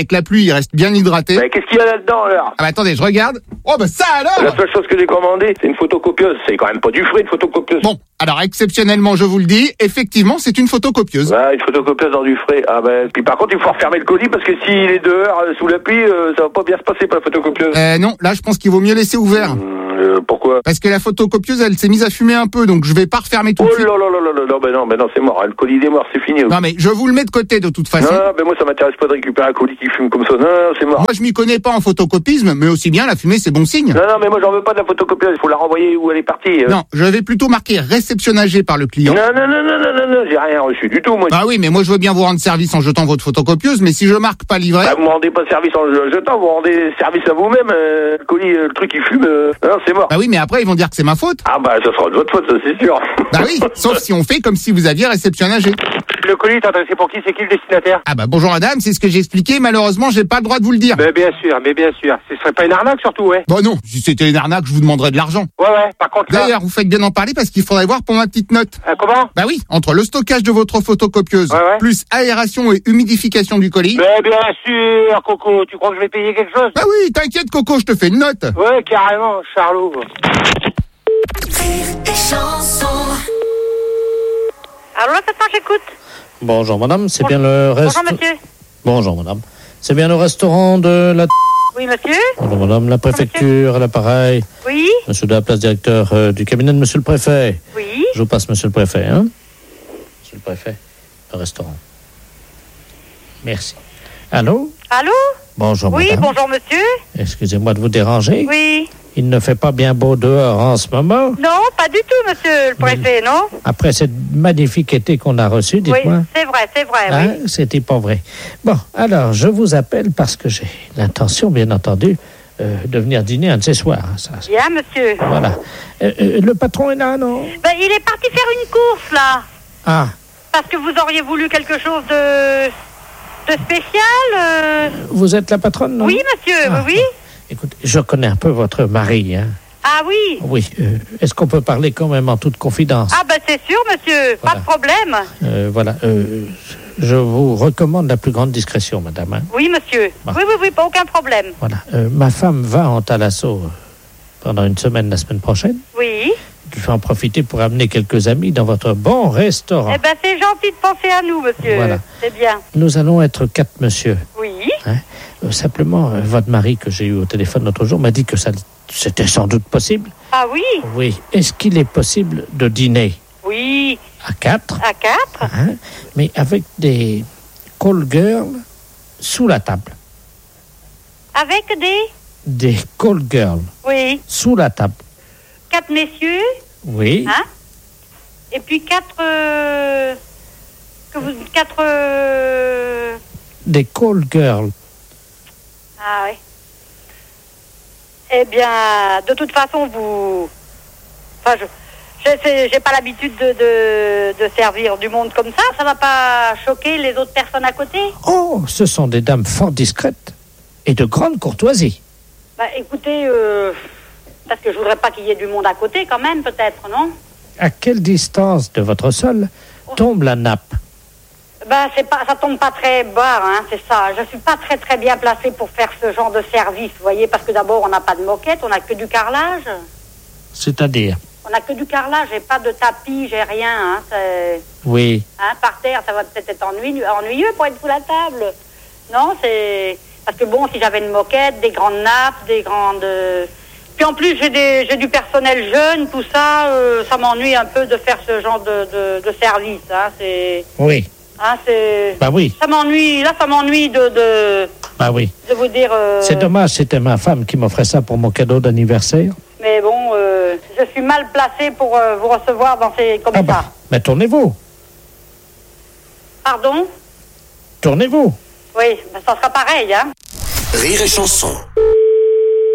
avec la pluie, il reste bien hydraté. Bah, qu'est-ce qu'il y a là-dedans, alors? Ah bah attendez, je regarde. Oh bah ça alors! La seule chose que j'ai commandée, c'est une photocopieuse. C'est quand même pas du frais, une photocopieuse. Bon, alors exceptionnellement, je vous le dis, effectivement, c'est une photocopieuse. Bah, une photocopieuse dans du frais. Ah bah, puis par contre, il faut refermer le colis parce que s'il est dehors, euh, sous la pluie, euh, ça va pas bien se passer pour la photocopieuse. Euh, non, là, je pense qu'il vaut mieux laisser ouvert. Mmh, euh, pourquoi? Parce que la photocopieuse, elle s'est mise à fumer un peu, donc je vais pas refermer tout de Oh suite. là là là là là, non, bah non, bah non, c'est mort. Le colis il est mort, c'est fini. Non mais je vous le mets de côté de toute façon. Non, non, mais moi ça m'intéresse pas de récupérer un colis qui fume comme ça. Non, non, c'est mort. Moi je m'y connais pas en photocopisme, mais aussi bien la fumée c'est bon signe. Non, non, mais moi j'en veux pas de la photocopieuse. Il faut la renvoyer où elle est partie. euh. Non, je vais plutôt marquer réceptionnagé par le client. Non, non, non, non, non, non, non, j'ai rien reçu du tout, moi. Ah oui, mais moi je veux bien vous rendre service en jetant votre photocopieuse, mais si je marque pas livré... Bah, vous me rendez pas service en le jetant, vous rendez service à vous-même. Euh, le colis, euh, le truc il fume, euh... non, c'est mort. Bah oui, mais après ils vont dire que c'est ma faute. Ah bah ça sera de votre faute, ça c'est sûr. Bah oui, sauf si on fait comme si vous aviez réceptionnagé. Le colis est adressé pour qui? C'est qui le destinataire? Ah bah bonjour madame, c'est ce que j'ai expliqué, malheureusement j'ai pas le droit de vous le dire. Mais bien sûr, mais bien sûr. Ce serait pas une arnaque surtout, ouais? Bah non, si c'était une arnaque, je vous demanderais de l'argent. Ouais, ouais, par contre là... D'ailleurs, vous faites bien en parler parce qu'il faudrait voir pour ma petite note. Euh, comment? Bah oui, entre le stockage de votre photocopieuse, ouais, ouais. plus aération et humidification du colis... Mais bien sûr, Coco, tu crois que je vais payer quelque chose? Bah oui, t'inquiète Coco, je te fais une note. Ouais, carrément, Charlot. Alors là, maintenant, j'écoute. Bonjour madame, c'est bien le restaurant... Bonjour, monsieur. Bonjour madame. C'est bien le restaurant de la... Oui, monsieur. Bonjour madame, la préfecture, à l'appareil. Oui. Monsieur de la place, directeur euh, du cabinet de monsieur le préfet. Oui. Je vous passe monsieur le préfet, hein. Monsieur le préfet, le restaurant. Merci. Allô? Allô? Bonjour Oui, madame. bonjour, monsieur. Excusez-moi de vous déranger. Oui. Il ne fait pas bien beau dehors en ce moment. Non, pas du tout, monsieur le préfet, non? Après cette magnifique été qu'on a reçu, dites-moi. Oui, c'est vrai, c'est vrai, Hein, oui. c'était pas vrai. Bon, alors, je vous appelle parce que j'ai l'intention, bien entendu, euh, de venir dîner un de ces soirs. hein, ça, ça. Bien, monsieur. Voilà. Euh, euh, le patron est là, non? Ben, il est parti faire une course, là. Ah, Parce que vous auriez voulu quelque chose de... de spécial euh... vous êtes la patronne, non? Oui, monsieur, Ah, oui, oui. Écoutez, je connais un peu votre mari, hein. Ah oui. Oui. euh, est-ce qu'on peut parler quand même en toute confidence? Ah ben c'est sûr, monsieur, pas Voilà. de problème. Euh, voilà. euh, je vous recommande la plus grande discrétion, madame. hein. Oui, monsieur. Bon. Oui, oui, oui, pas aucun problème. Voilà. Euh, ma femme va en Thalasso euh, pendant une semaine la semaine prochaine. Oui. Je vais en profiter pour amener quelques amis dans votre bon restaurant. Eh ben c'est gentil de penser à nous, monsieur. Voilà. C'est bien. Nous allons être quatre monsieur. Oui. Hein. Euh, simplement, euh, votre mari que j'ai eu au téléphone l'autre jour m'a dit que ça, c'était sans doute possible. Ah oui. Oui. Est-ce qu'il est possible de dîner Oui. à quatre, À quatre. hein, mais avec des call girls sous la table? Avec des... Des call girls Oui. sous la table. Quatre messieurs. Oui. Hein. Et puis quatre... euh, Que vous... Quatre... euh, Des call girls. Ah oui. Eh bien, de toute façon, vous... Enfin, je... je sais- J'ai pas l'habitude de, de, de servir du monde comme ça. Ça va pas choquer les autres personnes à côté? Oh, ce sont des dames fort discrètes et de grande courtoisie. Bah, écoutez, euh, parce que je voudrais pas qu'il y ait du monde à côté, quand même, peut-être, non? À quelle distance de votre sol tombe la nappe? Bah, c'est pas, ça tombe pas très bas, hein, c'est ça. Je suis pas très très bien placée pour faire ce genre de service, vous voyez, parce que d'abord, on n'a pas de moquette, on n'a que du carrelage. C'est-à-dire? On n'a que du carrelage, j'ai pas de tapis, j'ai rien, hein, c'est... Oui. Hein, par terre, ça va peut-être être ennuyeux, ennuyeux pour être sous la table. Non, c'est... Parce que bon, si j'avais une moquette, des grandes nappes, des grandes... Puis en plus, j'ai, des, j'ai du personnel jeune, tout ça, euh, ça m'ennuie un peu de faire ce genre de, de, de service, hein, c'est... Oui. Hein, c'est... Bah oui. Ça m'ennuie, là, ça m'ennuie de, de, Bah oui. de vous dire... euh, C'est dommage, c'était ma femme qui m'offrait ça pour mon cadeau d'anniversaire. Mais bon, euh, je suis mal placée pour euh, vous recevoir dans ces... comme Ah ça. bah, mais tournez-vous. Pardon? Tournez-vous. Oui, ben, ça sera pareil, hein. Rire et chanson.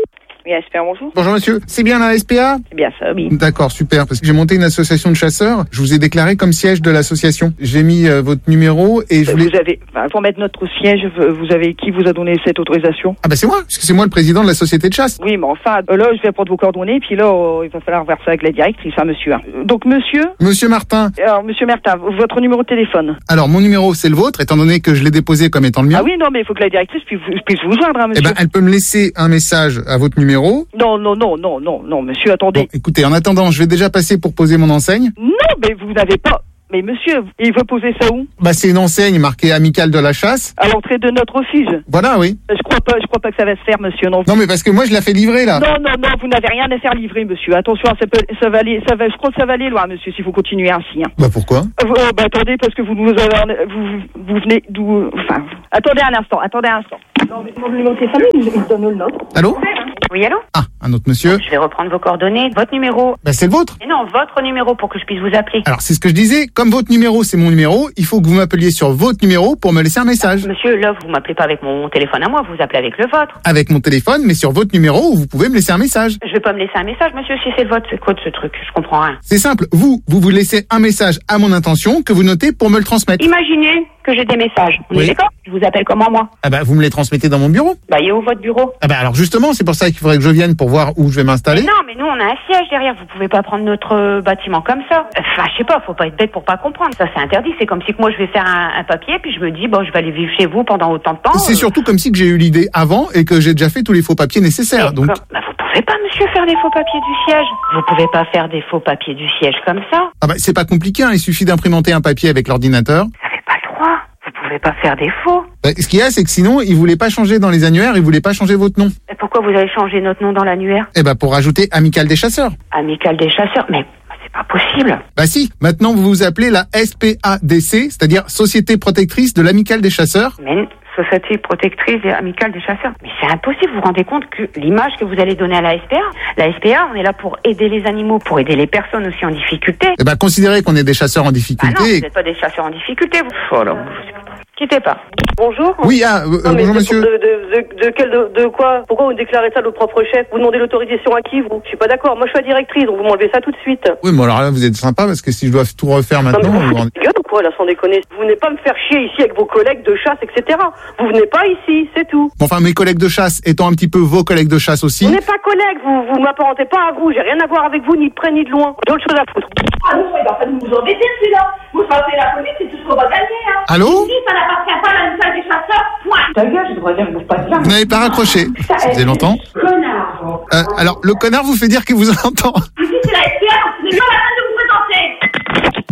Oui, S P A, bonjour. Bonjour monsieur, c'est bien la S P A? C'est bien ça, oui. D'accord, super, parce que j'ai monté une association de chasseurs, je vous ai déclaré comme siège de l'association. J'ai mis euh, votre numéro et je voulais... Vous avez, enfin, pour mettre notre siège, vous avez, qui vous a donné cette autorisation? Ah bah c'est moi, parce que c'est moi le président de la société de chasse. Oui, mais enfin, là, je vais prendre vos coordonnées, puis là, euh, il va falloir voir ça avec la directrice, hein, monsieur. Donc, monsieur? Monsieur Martin. Alors, monsieur Martin, votre numéro de téléphone? Alors, mon numéro, c'est le vôtre, étant donné que je l'ai déposé comme étant le mien. Ah oui, non, mais il faut que la directrice puisse, puisse vous joindre, hein, monsieur. Eh ben, elle peut me laisser un message à votre numéro. Non, non, non, non, non, non, monsieur, attendez. Bon, écoutez, en attendant, je vais déjà passer pour poser mon enseigne. Non, mais vous n'avez pas... Mais monsieur, il veut poser ça où? Bah, c'est une enseigne marquée amicale de la chasse. À l'entrée de notre refuge. Voilà, oui. Je crois pas, je crois pas que ça va se faire, monsieur, non. Non, mais parce que moi, je la fais livrer, là. Non, non, non, vous n'avez rien à faire livrer, monsieur. Attention, ça peut, ça va aller, ça va, je crois que ça va aller loin, monsieur, si vous continuez ainsi, hein. Bah, pourquoi? Euh, euh, bah, attendez, parce que vous nous avez, vous, vous venez d'où, enfin, attendez un instant, attendez un instant. Non, mais mon numéro de téléphone, il il donne le nôtre. Allô? Oui, allô? Ah, un autre monsieur. Je vais reprendre vos coordonnées, votre numéro. Bah, c'est le vôtre. Et non, votre numéro pour que je puisse vous appeler. Alors, c'est ce que je disais. Comme votre numéro, c'est mon numéro, il faut que vous m'appeliez sur votre numéro pour me laisser un message. Monsieur, là, vous m'appelez pas avec mon téléphone à moi, vous appelez avec le vôtre. Avec mon téléphone, mais sur votre numéro où vous pouvez me laisser un message. Je vais pas me laisser un message, monsieur, si c'est le vôtre. C'est quoi de ce truc? Je comprends rien. C'est simple. Vous, vous vous laissez un message à mon intention que vous notez pour me le transmettre. Imaginez que j'ai des messages. On Oui. est d'accord? Je vous appelle comment, moi? Ah bah, vous me les transmettez dans mon bureau. Bah, il est où votre bureau? Ah bah, alors justement, c'est pour ça qu'il faudrait que je vienne pour voir où je vais m'installer. Mais non, mais nous, on a un siège derrière. Vous pouvez pas prendre notre euh, bâtiment comme ça. Enfin, je sais pas, faut pas être bête pour pas comprendre. Ça, c'est interdit. C'est comme si que moi, je vais faire un, un papier, puis je me dis, bon, je vais aller vivre chez vous pendant autant de temps. C'est euh... surtout comme si que j'ai eu l'idée avant et que j'ai déjà fait tous les faux papiers nécessaires. Mais Donc, comme- Bah, vous pouvez pas, monsieur, faire des faux papiers du siège. Vous pouvez pas faire des faux papiers du siège comme ça. ah bah, c'est pas compliqué, hein. Il suffit d'imprimenter un papier avec l'ordinateur. Vous avez pas le droit. Vous pouvez pas faire des faux. Bah, ce qu'il y a, c'est que sinon, ils voulaient pas changer dans les annuaires, ils voulaient pas changer votre nom. Et pourquoi vous avez changé notre nom dans l'annuaire? Eh bah, pour rajouter Amicale des chasseurs. Amicale des chasseurs. Mais c'est pas possible. Bah si, maintenant vous vous appelez la S P A D C, c'est-à-dire Société Protectrice de l'Amicale des chasseurs. Mais Société protectrice et amicale des chasseurs. Mais c'est impossible, vous vous rendez compte que l'image que vous allez donner à la S P A, la S P A, on est là pour aider les animaux, pour aider les personnes aussi en difficulté. Eh bah, considérez qu'on est des chasseurs en Ah non, difficulté. vous n'êtes pas des chasseurs en difficulté, vous. Voilà. Quittez pas. Bonjour. Oui, ah, euh, Non, mais bonjour de- monsieur. De, de, de, de, quel, de, de quoi? Pourquoi vous déclarez ça à votre propre chef? Vous demandez l'autorisation à qui, vous? Je suis pas d'accord. Moi, je suis la directrice, donc vous m'enlevez ça tout de suite. Oui, mais alors là, vous êtes sympa parce que si je dois tout refaire maintenant, Non, mais vous vous vous rendez- foutez de gueule ou quoi, là, sans déconner? Vous venez pas me faire chier ici avec vos collègues de chasse, et cetera. Vous venez pas ici, c'est tout. Bon, enfin, mes collègues de chasse étant un petit peu vos collègues de chasse aussi. Vous n'êtes pas collègues, vous, vous m'apparentez pas à vous. J'ai rien à voir avec vous, ni de près ni de loin. J'ai autre chose à foutre. Ah non, il va pas nous embêter celui-là. Vous sortez la police, c'est tout ce qu'on va gagner. Hein. Allô? Ici, ça n'appartient pas à la salle des chasseurs. Point. Ta gueule, je devrais dire que vous pas bien. Vous n'avez pas raccroché. Ça faisait longtemps. Connard. Euh, alors, le connard vous fait dire qu'il vous entend. Ici, c'est la S P A, donc ce n'est pas la peine de vous présenter.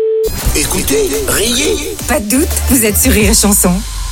Écoutez, riez. Pas de doute, vous êtes sur Rire et Chanson.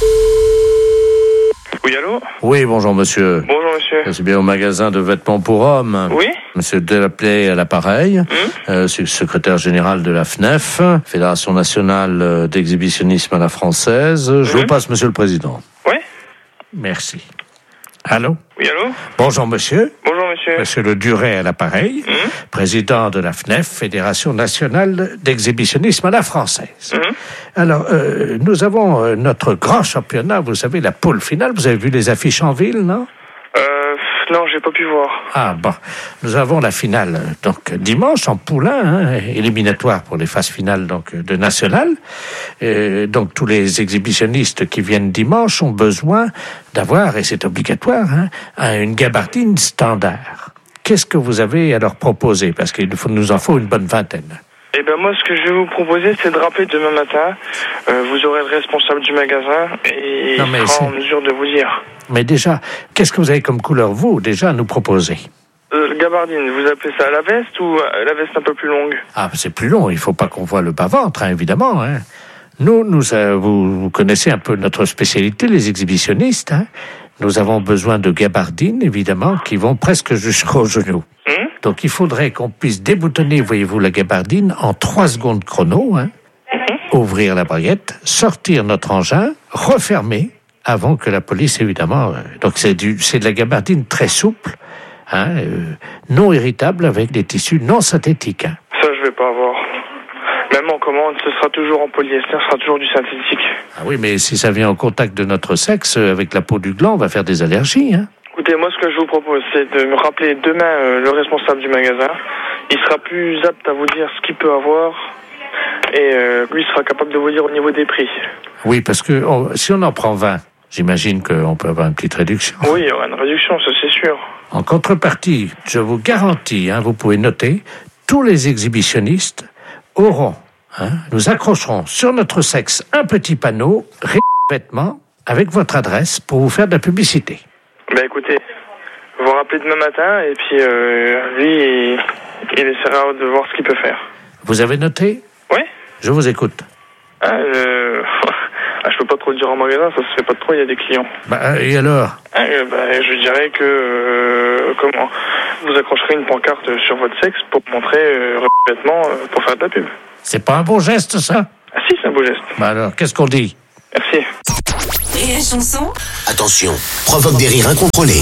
Oui, allô? Oui, bonjour monsieur. Bonjour, monsieur. C'est bien au magasin de vêtements pour hommes. Oui. Monsieur Delaplay à l'appareil. Hum? Euh, c'est le secrétaire général de la F N E F, Fédération nationale euh, d'exhibitionnisme à la française. Je Hum? vous passe monsieur le président. Oui. Merci. Allô? Oui, allô? Bonjour monsieur. Bonjour, monsieur. Monsieur Le Duret à l'appareil, Hum? président de la F N E F, Fédération nationale d'exhibitionnisme à la française. Hum? Alors, euh, nous avons euh, notre grand championnat, vous savez, la poule finale. Vous avez vu les affiches en ville, non? Euh, non, j'ai pas pu voir. Ah bon, nous avons la finale euh, donc dimanche en poulain, hein, éliminatoire pour les phases finales donc de national. Euh, donc tous les exhibitionnistes qui viennent dimanche ont besoin d'avoir, et c'est obligatoire, hein, une gabardine standard. Qu'est-ce que vous avez à leur proposer? Parce qu'il nous faut- nous en faut une bonne vingtaine. Eh ben moi, ce que je vais vous proposer, c'est de rappeler demain matin. Euh, vous aurez le responsable du magasin et Non, mais il sera c'est- en mesure de vous dire. Mais déjà, qu'est-ce que vous avez comme couleur, vous, déjà, à nous proposer? Euh, le gabardine, vous appelez ça la veste ou euh, la veste un peu plus longue? Ah, c'est plus long, il faut pas qu'on voit le bas-ventre, hein, évidemment. Hein. Nous, nous euh, vous, vous connaissez un peu notre spécialité, les exhibitionnistes. Hein. Nous avons besoin de gabardines, évidemment, qui vont presque jusqu'aux genoux. Hum? Donc, il faudrait qu'on puisse déboutonner, voyez-vous, la gabardine en trois secondes chrono, hein, ouvrir la braguette, sortir notre engin, refermer, avant que la police, évidemment... euh, donc, c'est du, c'est de la gabardine très souple, hein, euh, non irritable, avec des tissus non synthétiques. Hein. Ça, je vais pas avoir. Même en commande, ce sera toujours en polyester, ce sera toujours du synthétique. Ah oui, mais si ça vient en contact de notre sexe, euh, avec la peau du gland, on va faire des allergies. Hein. Écoutez, moi, ce que je vous propose, c'est de me rappeler demain euh, le responsable du magasin. Il sera plus apte à vous dire ce qu'il peut avoir. Et euh, lui sera capable de vous dire au niveau des prix. Oui, parce que oh, si on en prend vingt, j'imagine qu'on peut avoir une petite réduction. Oui, il y aura une réduction, ça c'est sûr. En contrepartie, je vous garantis, hein, vous pouvez noter, tous les exhibitionnistes auront, hein, nous accrocherons sur notre sexe un petit panneau, vêtements, avec votre adresse pour vous faire de la publicité. Ben écoutez, vous vous rappelez demain matin et puis euh, lui, il, il essaiera de voir ce qu'il peut faire. Vous avez noté ? Oui. Je vous écoute. Ah, euh... ah, je peux pas trop le dire en magasin, ça se fait pas trop, il y a des clients. Bah, et alors ? Ah, euh, bah, je dirais que, euh, comment, vous accrocherez une pancarte sur votre sexe pour montrer euh, vêtements euh, pour faire de la pub. C'est pas un bon geste, ça ? Ah si, c'est un beau geste. Bah alors, qu'est-ce qu'on dit ? Merci. Et la chanson ? Attention, provoque des rires incontrôlés.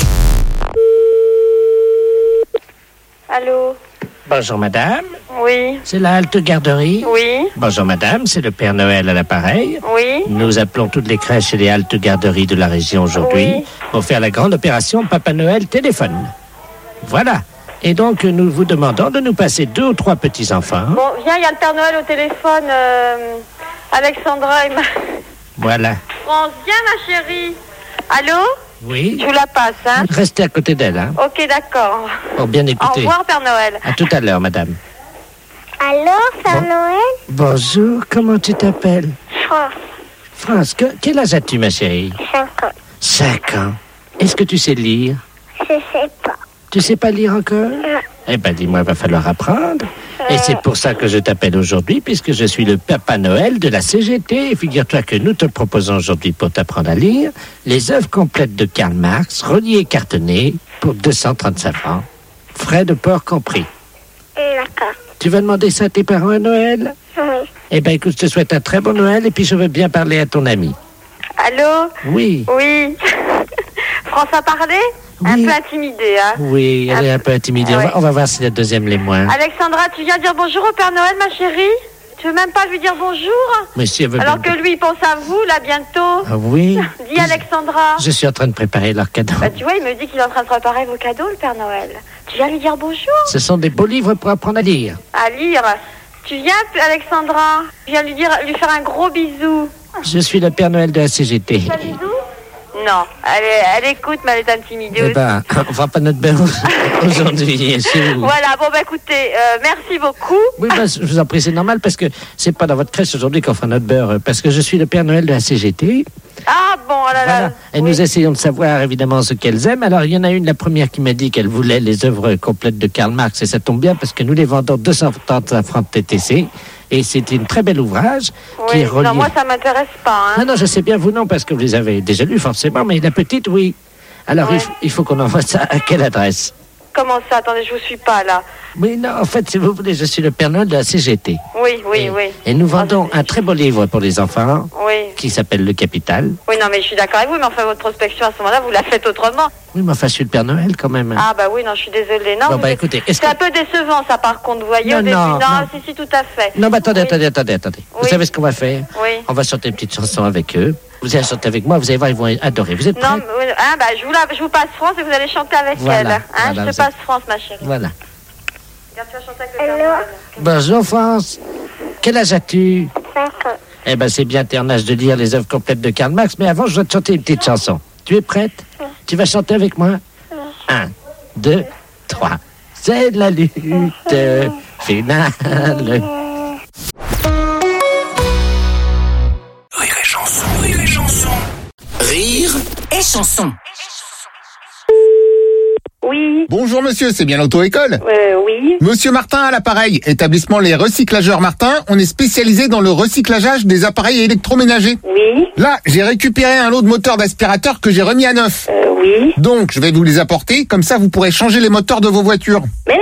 Allô? Bonjour madame, Oui. c'est la halte garderie. Oui. Bonjour madame, c'est le Père Noël à l'appareil. Oui. Nous appelons toutes les crèches et les haltes garderies de la région aujourd'hui Oui. pour faire la grande opération Papa Noël téléphone. Voilà. Et donc nous vous demandons de nous passer deux ou trois petits-enfants. Bon, viens, il y a le Père Noël au téléphone. Euh, Alexandra et ma... Voilà. France, viens ma chérie. Allô? Oui. Je vous la passe, hein? Restez à côté d'elle, hein, Ok, d'accord. pour bien écouter. Au revoir, Père Noël. À tout à l'heure, madame. Allô, Père Noël? Bonjour, comment tu t'appelles? France, France, que- quel âge as-tu, ma chérie? cinq ans. Cinq ans. Est-ce que tu sais lire? Je sais pas. Tu sais pas lire encore? Non. Eh ben, dis-moi, il va falloir apprendre. Et c'est pour ça que je t'appelle aujourd'hui, puisque je suis le Papa Noël de la C G T. Et figure-toi que nous te proposons aujourd'hui, pour t'apprendre à lire, les œuvres complètes de Karl Marx, reliées et cartonnées, pour deux cent trente-cinq francs. Frais de port compris. D'accord. Tu vas demander ça à tes parents à Noël? Oui. Eh ben, écoute, je te souhaite un très bon Noël, et puis je veux bien parler à ton ami. Allô? Oui. Oui. France a parlé? Un peu intimidée, hein? Oui, elle est un peu intimidée. Ah On va- ouais. On va voir si la deuxième l'est moins. Alexandra, tu viens dire bonjour au Père Noël, ma chérie? Tu veux même pas lui dire bonjour? Mais si elle veut Alors bien- que lui, il pense à vous, là, bientôt. Ah oui. Dis, Alexandra. Je suis en train de préparer leur cadeau. Bah, tu vois, il me dit qu'il est en train de préparer vos cadeaux, le Père Noël. Tu viens lui dire bonjour? Ce sont des beaux livres pour apprendre à lire. À lire. Tu viens, Alexandra? Tu viens lui dire, lui faire un gros bisou. Je suis le Père Noël de la C G T. Un bisou? Non, elle, est- elle écoute, mais elle est intimidée Eh aussi. ben, on va pas notre beurre aujourd'hui chez vous. Voilà, bon, bah écoutez, euh, merci beaucoup. Oui, ben, je vous en prie, c'est normal parce que c'est pas dans votre crèche aujourd'hui qu'on fera notre beurre. Parce que je suis le Père Noël de la C G T. Ah, bon, oh là là. Voilà. Et nous essayons de savoir évidemment ce qu'elles aiment. Alors, il y en a une, la première, qui m'a dit qu'elle voulait les œuvres complètes de Karl Marx. Et ça tombe bien parce que nous les vendons deux cent trente francs T T C. Et c'est un très bel ouvrage qui Oui, est relié. non, moi, ça m'intéresse pas, hein. Non, non, je sais bien, vous non, parce que vous les avez déjà lus forcément, mais la petite, oui. Alors, Ouais. il, faut, il faut qu'on envoie ça à quelle adresse? Comment ça? Attendez, je vous suis pas, là. Oui, non, en fait, si vous voulez, je suis le Père Noël de la C G T. Oui, oui, oui. Et nous vendons un très beau livre pour les enfants Oui. qui s'appelle Le Capital. Oui, non, mais je suis d'accord avec vous, mais enfin, votre prospection, à ce moment-là, vous la faites autrement. Oui, mais enfin, je suis le Père Noël quand même. Ah, bah oui, non, je suis désolée. Non, Bon, vous bah, êtes- écoutez, est-ce c'est un peu décevant, ça, par contre, vous voyez, Non, au début. non, Non, non. si, si, tout à fait. Non, mais attendez, attendez, attendez, attendez. Vous Oui. savez ce qu'on va faire? Oui. On va chanter une petite chanson avec eux. Vous allez chanter avec moi, vous allez voir, ils vont adorer. Vous êtes prêts? Non, mais, oui, hein, bah, je vous, la, je vous passe France et vous allez chanter avec Voilà, elle. Hein, voilà, je vous te passe France, ma chérie. Voilà. Regarde, tu vas chanter avec le Père Noël. Bonjour, France. Quel âge as-tu? cinq ans. Eh ben, c'est bien, t'es en âge de lire les œuvres complètes de Karl Marx, mais avant, je dois te chanter une petite chanson. Tu es prête? Tu vas chanter avec moi? Un, deux, trois. C'est la lutte finale. Rire et chanson, rire et chanson. Rire et chanson. Oui. Bonjour monsieur, c'est bien l'auto-école? Euh, oui. Monsieur Martin à l'appareil, établissement Les Recyclageurs Martin, on est spécialisé dans le recyclageage des appareils électroménagers. Oui. Là, j'ai récupéré un lot de moteurs d'aspirateur que j'ai remis à neuf. Euh, oui. Donc, je vais vous les apporter, comme ça vous pourrez changer les moteurs de vos voitures. Mais non, je change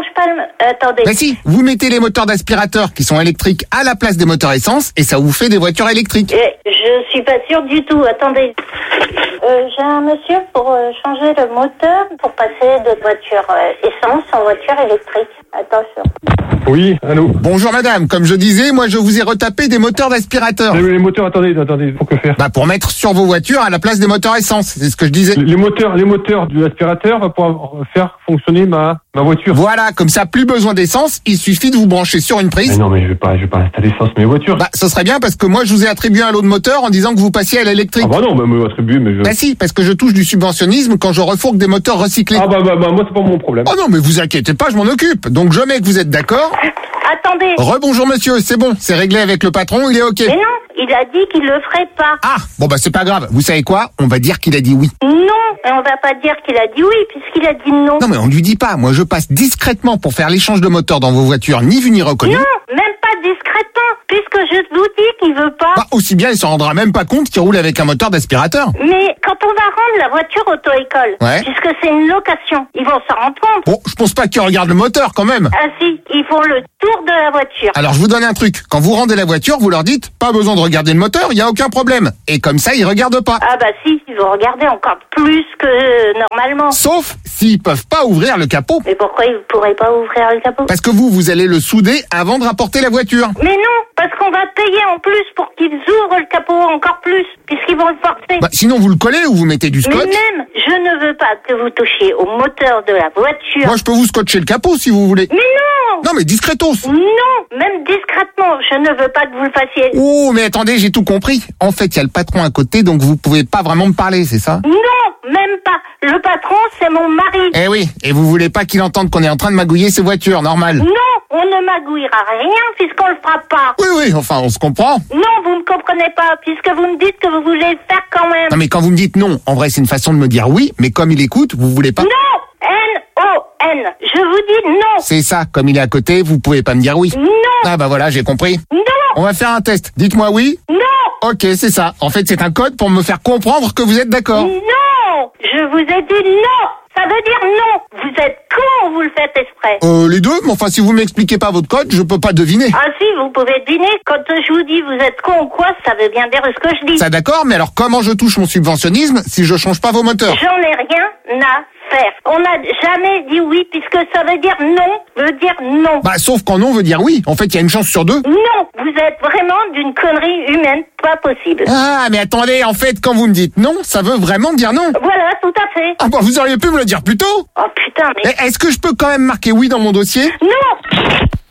pas le... Attendez. Bah si, vous mettez les moteurs d'aspirateur qui sont électriques à la place des moteurs essence et ça vous fait des voitures électriques. Eh, je suis pas sûre du tout. Attendez. Euh, j'ai un monsieur pour euh, changer le moteur pour passer de voiture euh, essence en voiture électrique. Attention. Oui, allô. Bonjour madame, comme je disais, moi je vous ai retapé des moteurs d'aspirateur. Les, les moteurs, attendez, attendez, pour que faire? Bah pour mettre sur vos voitures à la place des moteurs essence, c'est ce que je disais. Les moteurs, les moteurs de l'aspirateur pour faire fonctionner ma, ma voiture. Voilà, comme ça, plus besoin d'essence, il suffit de vous brancher sur une prise. Mais non, mais je vais pas, je vais pas installer ça sur mes voitures. Bah, ce serait bien parce que moi, je vous ai attribué un lot de moteur en disant que vous passiez à l'électrique. Ah bah non, bah, me attribuer, mais je... Bah si, parce que je touche du subventionnisme quand je refourgue des moteurs recyclés. Ah bah, bah, bah moi, c'est pas mon problème. Oh non, mais vous inquiétez pas, je m'en occupe. Donc je mets que vous êtes d'accord. Attendez. Rebonjour monsieur, c'est bon, c'est réglé avec le patron, il est ok. Mais non, il a dit qu'il le ferait pas. Ah, bon bah c'est pas grave. Vous savez quoi? On va dire qu'il a dit oui. Non, et on va pas dire qu'il a dit oui puisqu'il a dit non. Non mais on lui dit pas. Moi je passe discrètement pour faire l'échange de moteurs dans vos voitures, ni vu ni reconnu. Non, même pas discrètement, puisque je vous dis qu'il veut pas. Bah, aussi bien il s'en rendra même pas compte qu'il roule avec un moteur d'aspirateur. Mais quand on va rendre la voiture auto-école, ouais. puisque c'est une location, ils vont s'en rendre compte. Bon, je pense pas qu'ils regardent le moteur quand même. Ah si, ils font le tour de la voiture. Alors je vous donne un truc. Quand vous rendez la voiture, vous leur dites pas besoin de regarder le moteur, il y a aucun problème. Et comme ça, ils regardent pas. Ah bah si, ils vont regarder encore plus que euh, normalement. Sauf s'ils peuvent pas ouvrir le capot. Mais pourquoi ils pourraient pas ouvrir le capot? Parce que vous, vous allez le souder avant de rapporter la voiture. Mais non, parce qu'on va payer en plus pour qu'ils ouvrent le capot encore plus, puisqu'ils vont le forcer. Bah, sinon vous le collez ou vous mettez du scotch. Mais même, je ne veux pas que vous touchiez au moteur de la voiture. Moi je peux vous scotcher le capot si vous voulez. Mais non. Non mais discretos. Non, même discrètement, je ne veux pas que vous le fassiez. Oh mais attendez, j'ai tout compris. En fait, il y a le patron à côté, donc vous pouvez pas vraiment me parler, c'est ça? Non, même pas. Le patron, c'est mon mari. Eh oui, et vous voulez pas qu'il entende qu'on est en train de magouiller ses voitures, normal. Non, on ne magouillera rien puisqu'on le fera pas. Oui, oui, enfin, on se comprend. Non, vous ne comprenez pas, puisque vous me dites que vous voulez le faire quand même. Non mais quand vous me dites non, en vrai c'est une façon de me dire oui, mais comme il écoute, vous voulez pas. Non, N O N, je vous dis non. C'est ça, comme il est à côté, vous pouvez pas me dire oui. Non. Ah bah voilà, j'ai compris. Non. On va faire un test. Dites-moi oui. Non. Ok, c'est ça. En fait, c'est un code pour me faire comprendre que vous êtes d'accord. Non, je vous ai dit non. Ça veut dire non. Vous êtes con ou vous le faites exprès? Euh, les deux, mais enfin, si vous m'expliquez pas votre code, je peux pas deviner. Ah si, vous pouvez deviner. Quand je vous dis vous êtes con ou quoi, ça veut bien dire ce que je dis. Ça d'accord, mais alors comment je touche mon subventionnisme si je change pas vos moteurs? J'en ai rien à faire. On n'a jamais dit oui, puisque ça veut dire non, veut dire non. Bah, sauf quand non veut dire oui. En fait, il y a une chance sur deux. Non, vous êtes vraiment d'une connerie humaine, pas possible. Ah, mais attendez, en fait, quand vous me dites non, ça veut vraiment dire non. Voilà, tout à fait. Ah bah, vous auriez pu me le dire plus tôt. Oh putain, mais... Est-ce que je peux quand même marquer oui dans mon dossier? Non.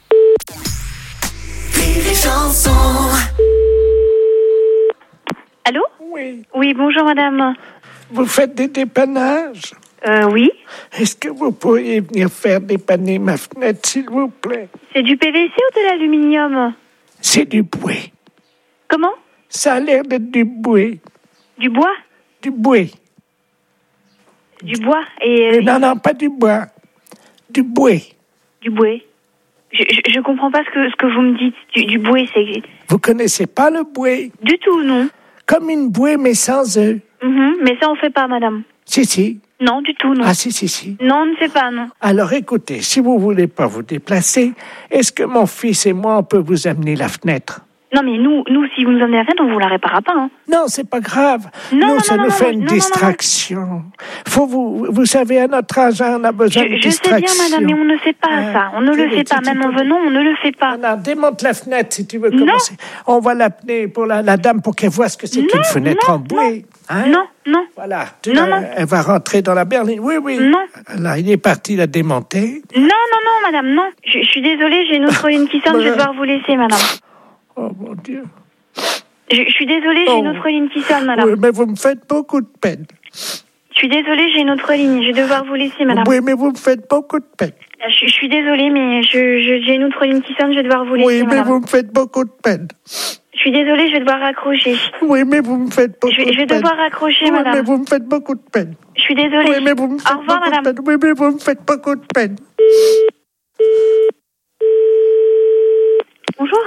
Allô? Oui. Oui, bonjour madame. Vous faites des dépannages? Euh, oui. Est-ce que vous pourriez venir faire dépanner ma fenêtre, s'il vous plaît? C'est du P V C ou de l'aluminium? C'est du bois. Comment? Ça a l'air d'être du bois. Du bois? Du bois. Du bois et... Euh, non, non, pas du bois. Du bois. Du bois. Je, je, je comprends pas ce que, ce que vous me dites. Du, du bois, c'est... Vous connaissez pas le bois? Du tout, non. Comme une bouée, mais sans œufs. Mm-hmm, mais ça, on fait pas, madame. Si, si. Non, du tout, non. Ah, si, si, si. Non, on ne fait pas, non. Alors, écoutez, si vous voulez pas vous déplacer, est-ce que mon fils et moi, on peut vous amener la fenêtre? Non, mais nous, nous, si vous nous amenez la fenêtre, on vous la réparera pas, hein. Non, c'est pas grave. Non, nous, non, ça non, nous non, fait non, une non, distraction. Non, non. Faut vous, vous savez, à notre âge, on a besoin je, de je distraction. Je sais bien, madame, mais on ne fait pas ah, ça. On ne le fait pas. Même en venant, on ne le fait pas. Non, non, démonte la fenêtre si tu veux commencer. Non. On va l'appeler pour la, la dame pour qu'elle voie ce que c'est qu'une fenêtre non, en bois. Hein? Non, non. Voilà. Tu non, la, non. Elle va rentrer dans la berline. Oui, oui. Non. Là, il est parti la démonter. Non, non, non, madame, non. Je, je suis désolée, j'ai une autre ligne qui sonne, je vais devoir vous laisser, madame. Oh, mon Dieu. Je, je suis désolée, j'ai oh. une autre ligne qui sonne, madame. Oui, mais vous me faites beaucoup de peine. Je suis désolée, j'ai une autre ligne, je vais devoir vous laisser, madame. Oui, mais vous me faites beaucoup de peine. Je, je suis désolée, mais je, je, j'ai une autre ligne qui sonne, je vais devoir vous laisser, oui, mais madame. vous me faites beaucoup de peine. Je suis désolée, je vais devoir raccrocher. Oui, mais vous me faites beaucoup je, de peine. Je vais devoir raccrocher, oui, madame. mais vous me faites beaucoup de peine. Je suis désolée. Oui, mais vous me faites Au revoir, beaucoup madame. de peine. Oui, mais vous me faites beaucoup de peine. Bonjour.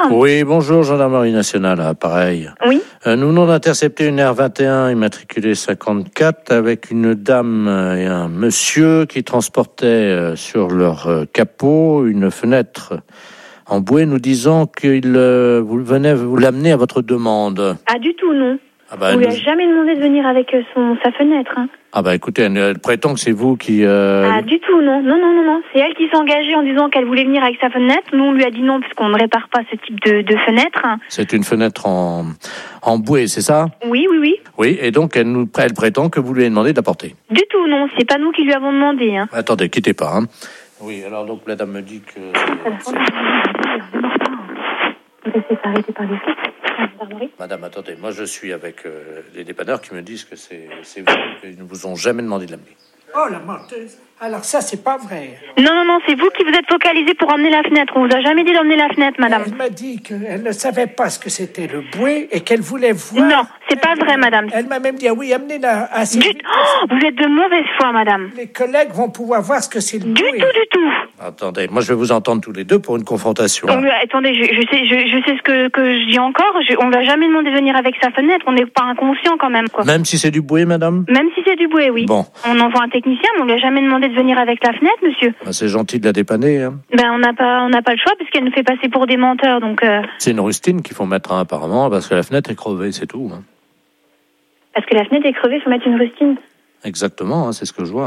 Oui, bonjour, gendarmerie nationale, ah, pareil. Oui. Euh, nous venons d'intercepter une R vingt et un immatriculée cinquante-quatre avec une dame et un monsieur qui transportaient euh, sur leur euh, capot une fenêtre en bouée, nous disant qu'il euh, vous venez vous l'amener à votre demande. Ah, du tout, non. Ah bah, On lui a nous- jamais demandé de venir avec euh, son, sa fenêtre. Hein. Ah bah écoutez, elle, elle prétend que c'est vous qui... euh, Ah, du tout, non. Non, non, non, non. C'est elle qui s'est engagée en disant qu'elle voulait venir avec sa fenêtre. Nous, on lui a dit non, puisqu'on ne répare pas ce type de, de fenêtre. C'est une fenêtre en, en bouée, c'est ça? Oui, oui, oui. Oui, et donc elle, nous, elle prétend que vous lui avez demandé de la porter. Du tout, non. C'est pas nous qui lui avons demandé. Hein. Attendez, quittez pas. Hein. Oui, alors donc la dame me dit que... c'est- C'est arrêté par les flics. Madame, attendez, moi je suis avec euh, les dépanneurs qui me disent que c'est c'est vous, qu'ils ne vous ont jamais demandé de l'amener. Oh, la menteuse. Alors ça, c'est pas vrai. Non, non, non. C'est vous qui vous êtes focalisé pour emmener la fenêtre. On vous a jamais dit d'emmener la fenêtre, madame. Elle m'a dit qu'elle ne savait pas ce que c'était le bouée et qu'elle voulait voir... Non, c'est pas vrai, madame. Elle m'a même dit, ah oui, amenez-la assez Du... vite. Oh, vous êtes de mauvaise foi, madame. Les collègues vont pouvoir voir ce que c'est le Du bouée. tout, du tout. Attendez, moi je vais vous entendre tous les deux pour une confrontation. On lui a- attendez, je, je sais, je, je sais ce que, que je dis encore. Je, on lui a jamais demandé de venir avec sa fenêtre. On n'est pas inconscient quand même, quoi. Même si c'est du bouée, madame? Même si c'est du bouée, oui. Bon. On envoie un technicien, mais on lui a jamais demandé de venir avec la fenêtre, monsieur. Ben, c'est gentil de la dépanner. Hein. Ben, on n'a pas, on n'a pas le choix puisqu'elle nous fait passer pour des menteurs, donc. Euh, C'est une rustine qu'il faut mettre, hein, apparemment, parce que la fenêtre est crevée, c'est tout. Hein. parce que la fenêtre est crevée, il faut mettre une rustine. Exactement, hein, c'est ce que je vois.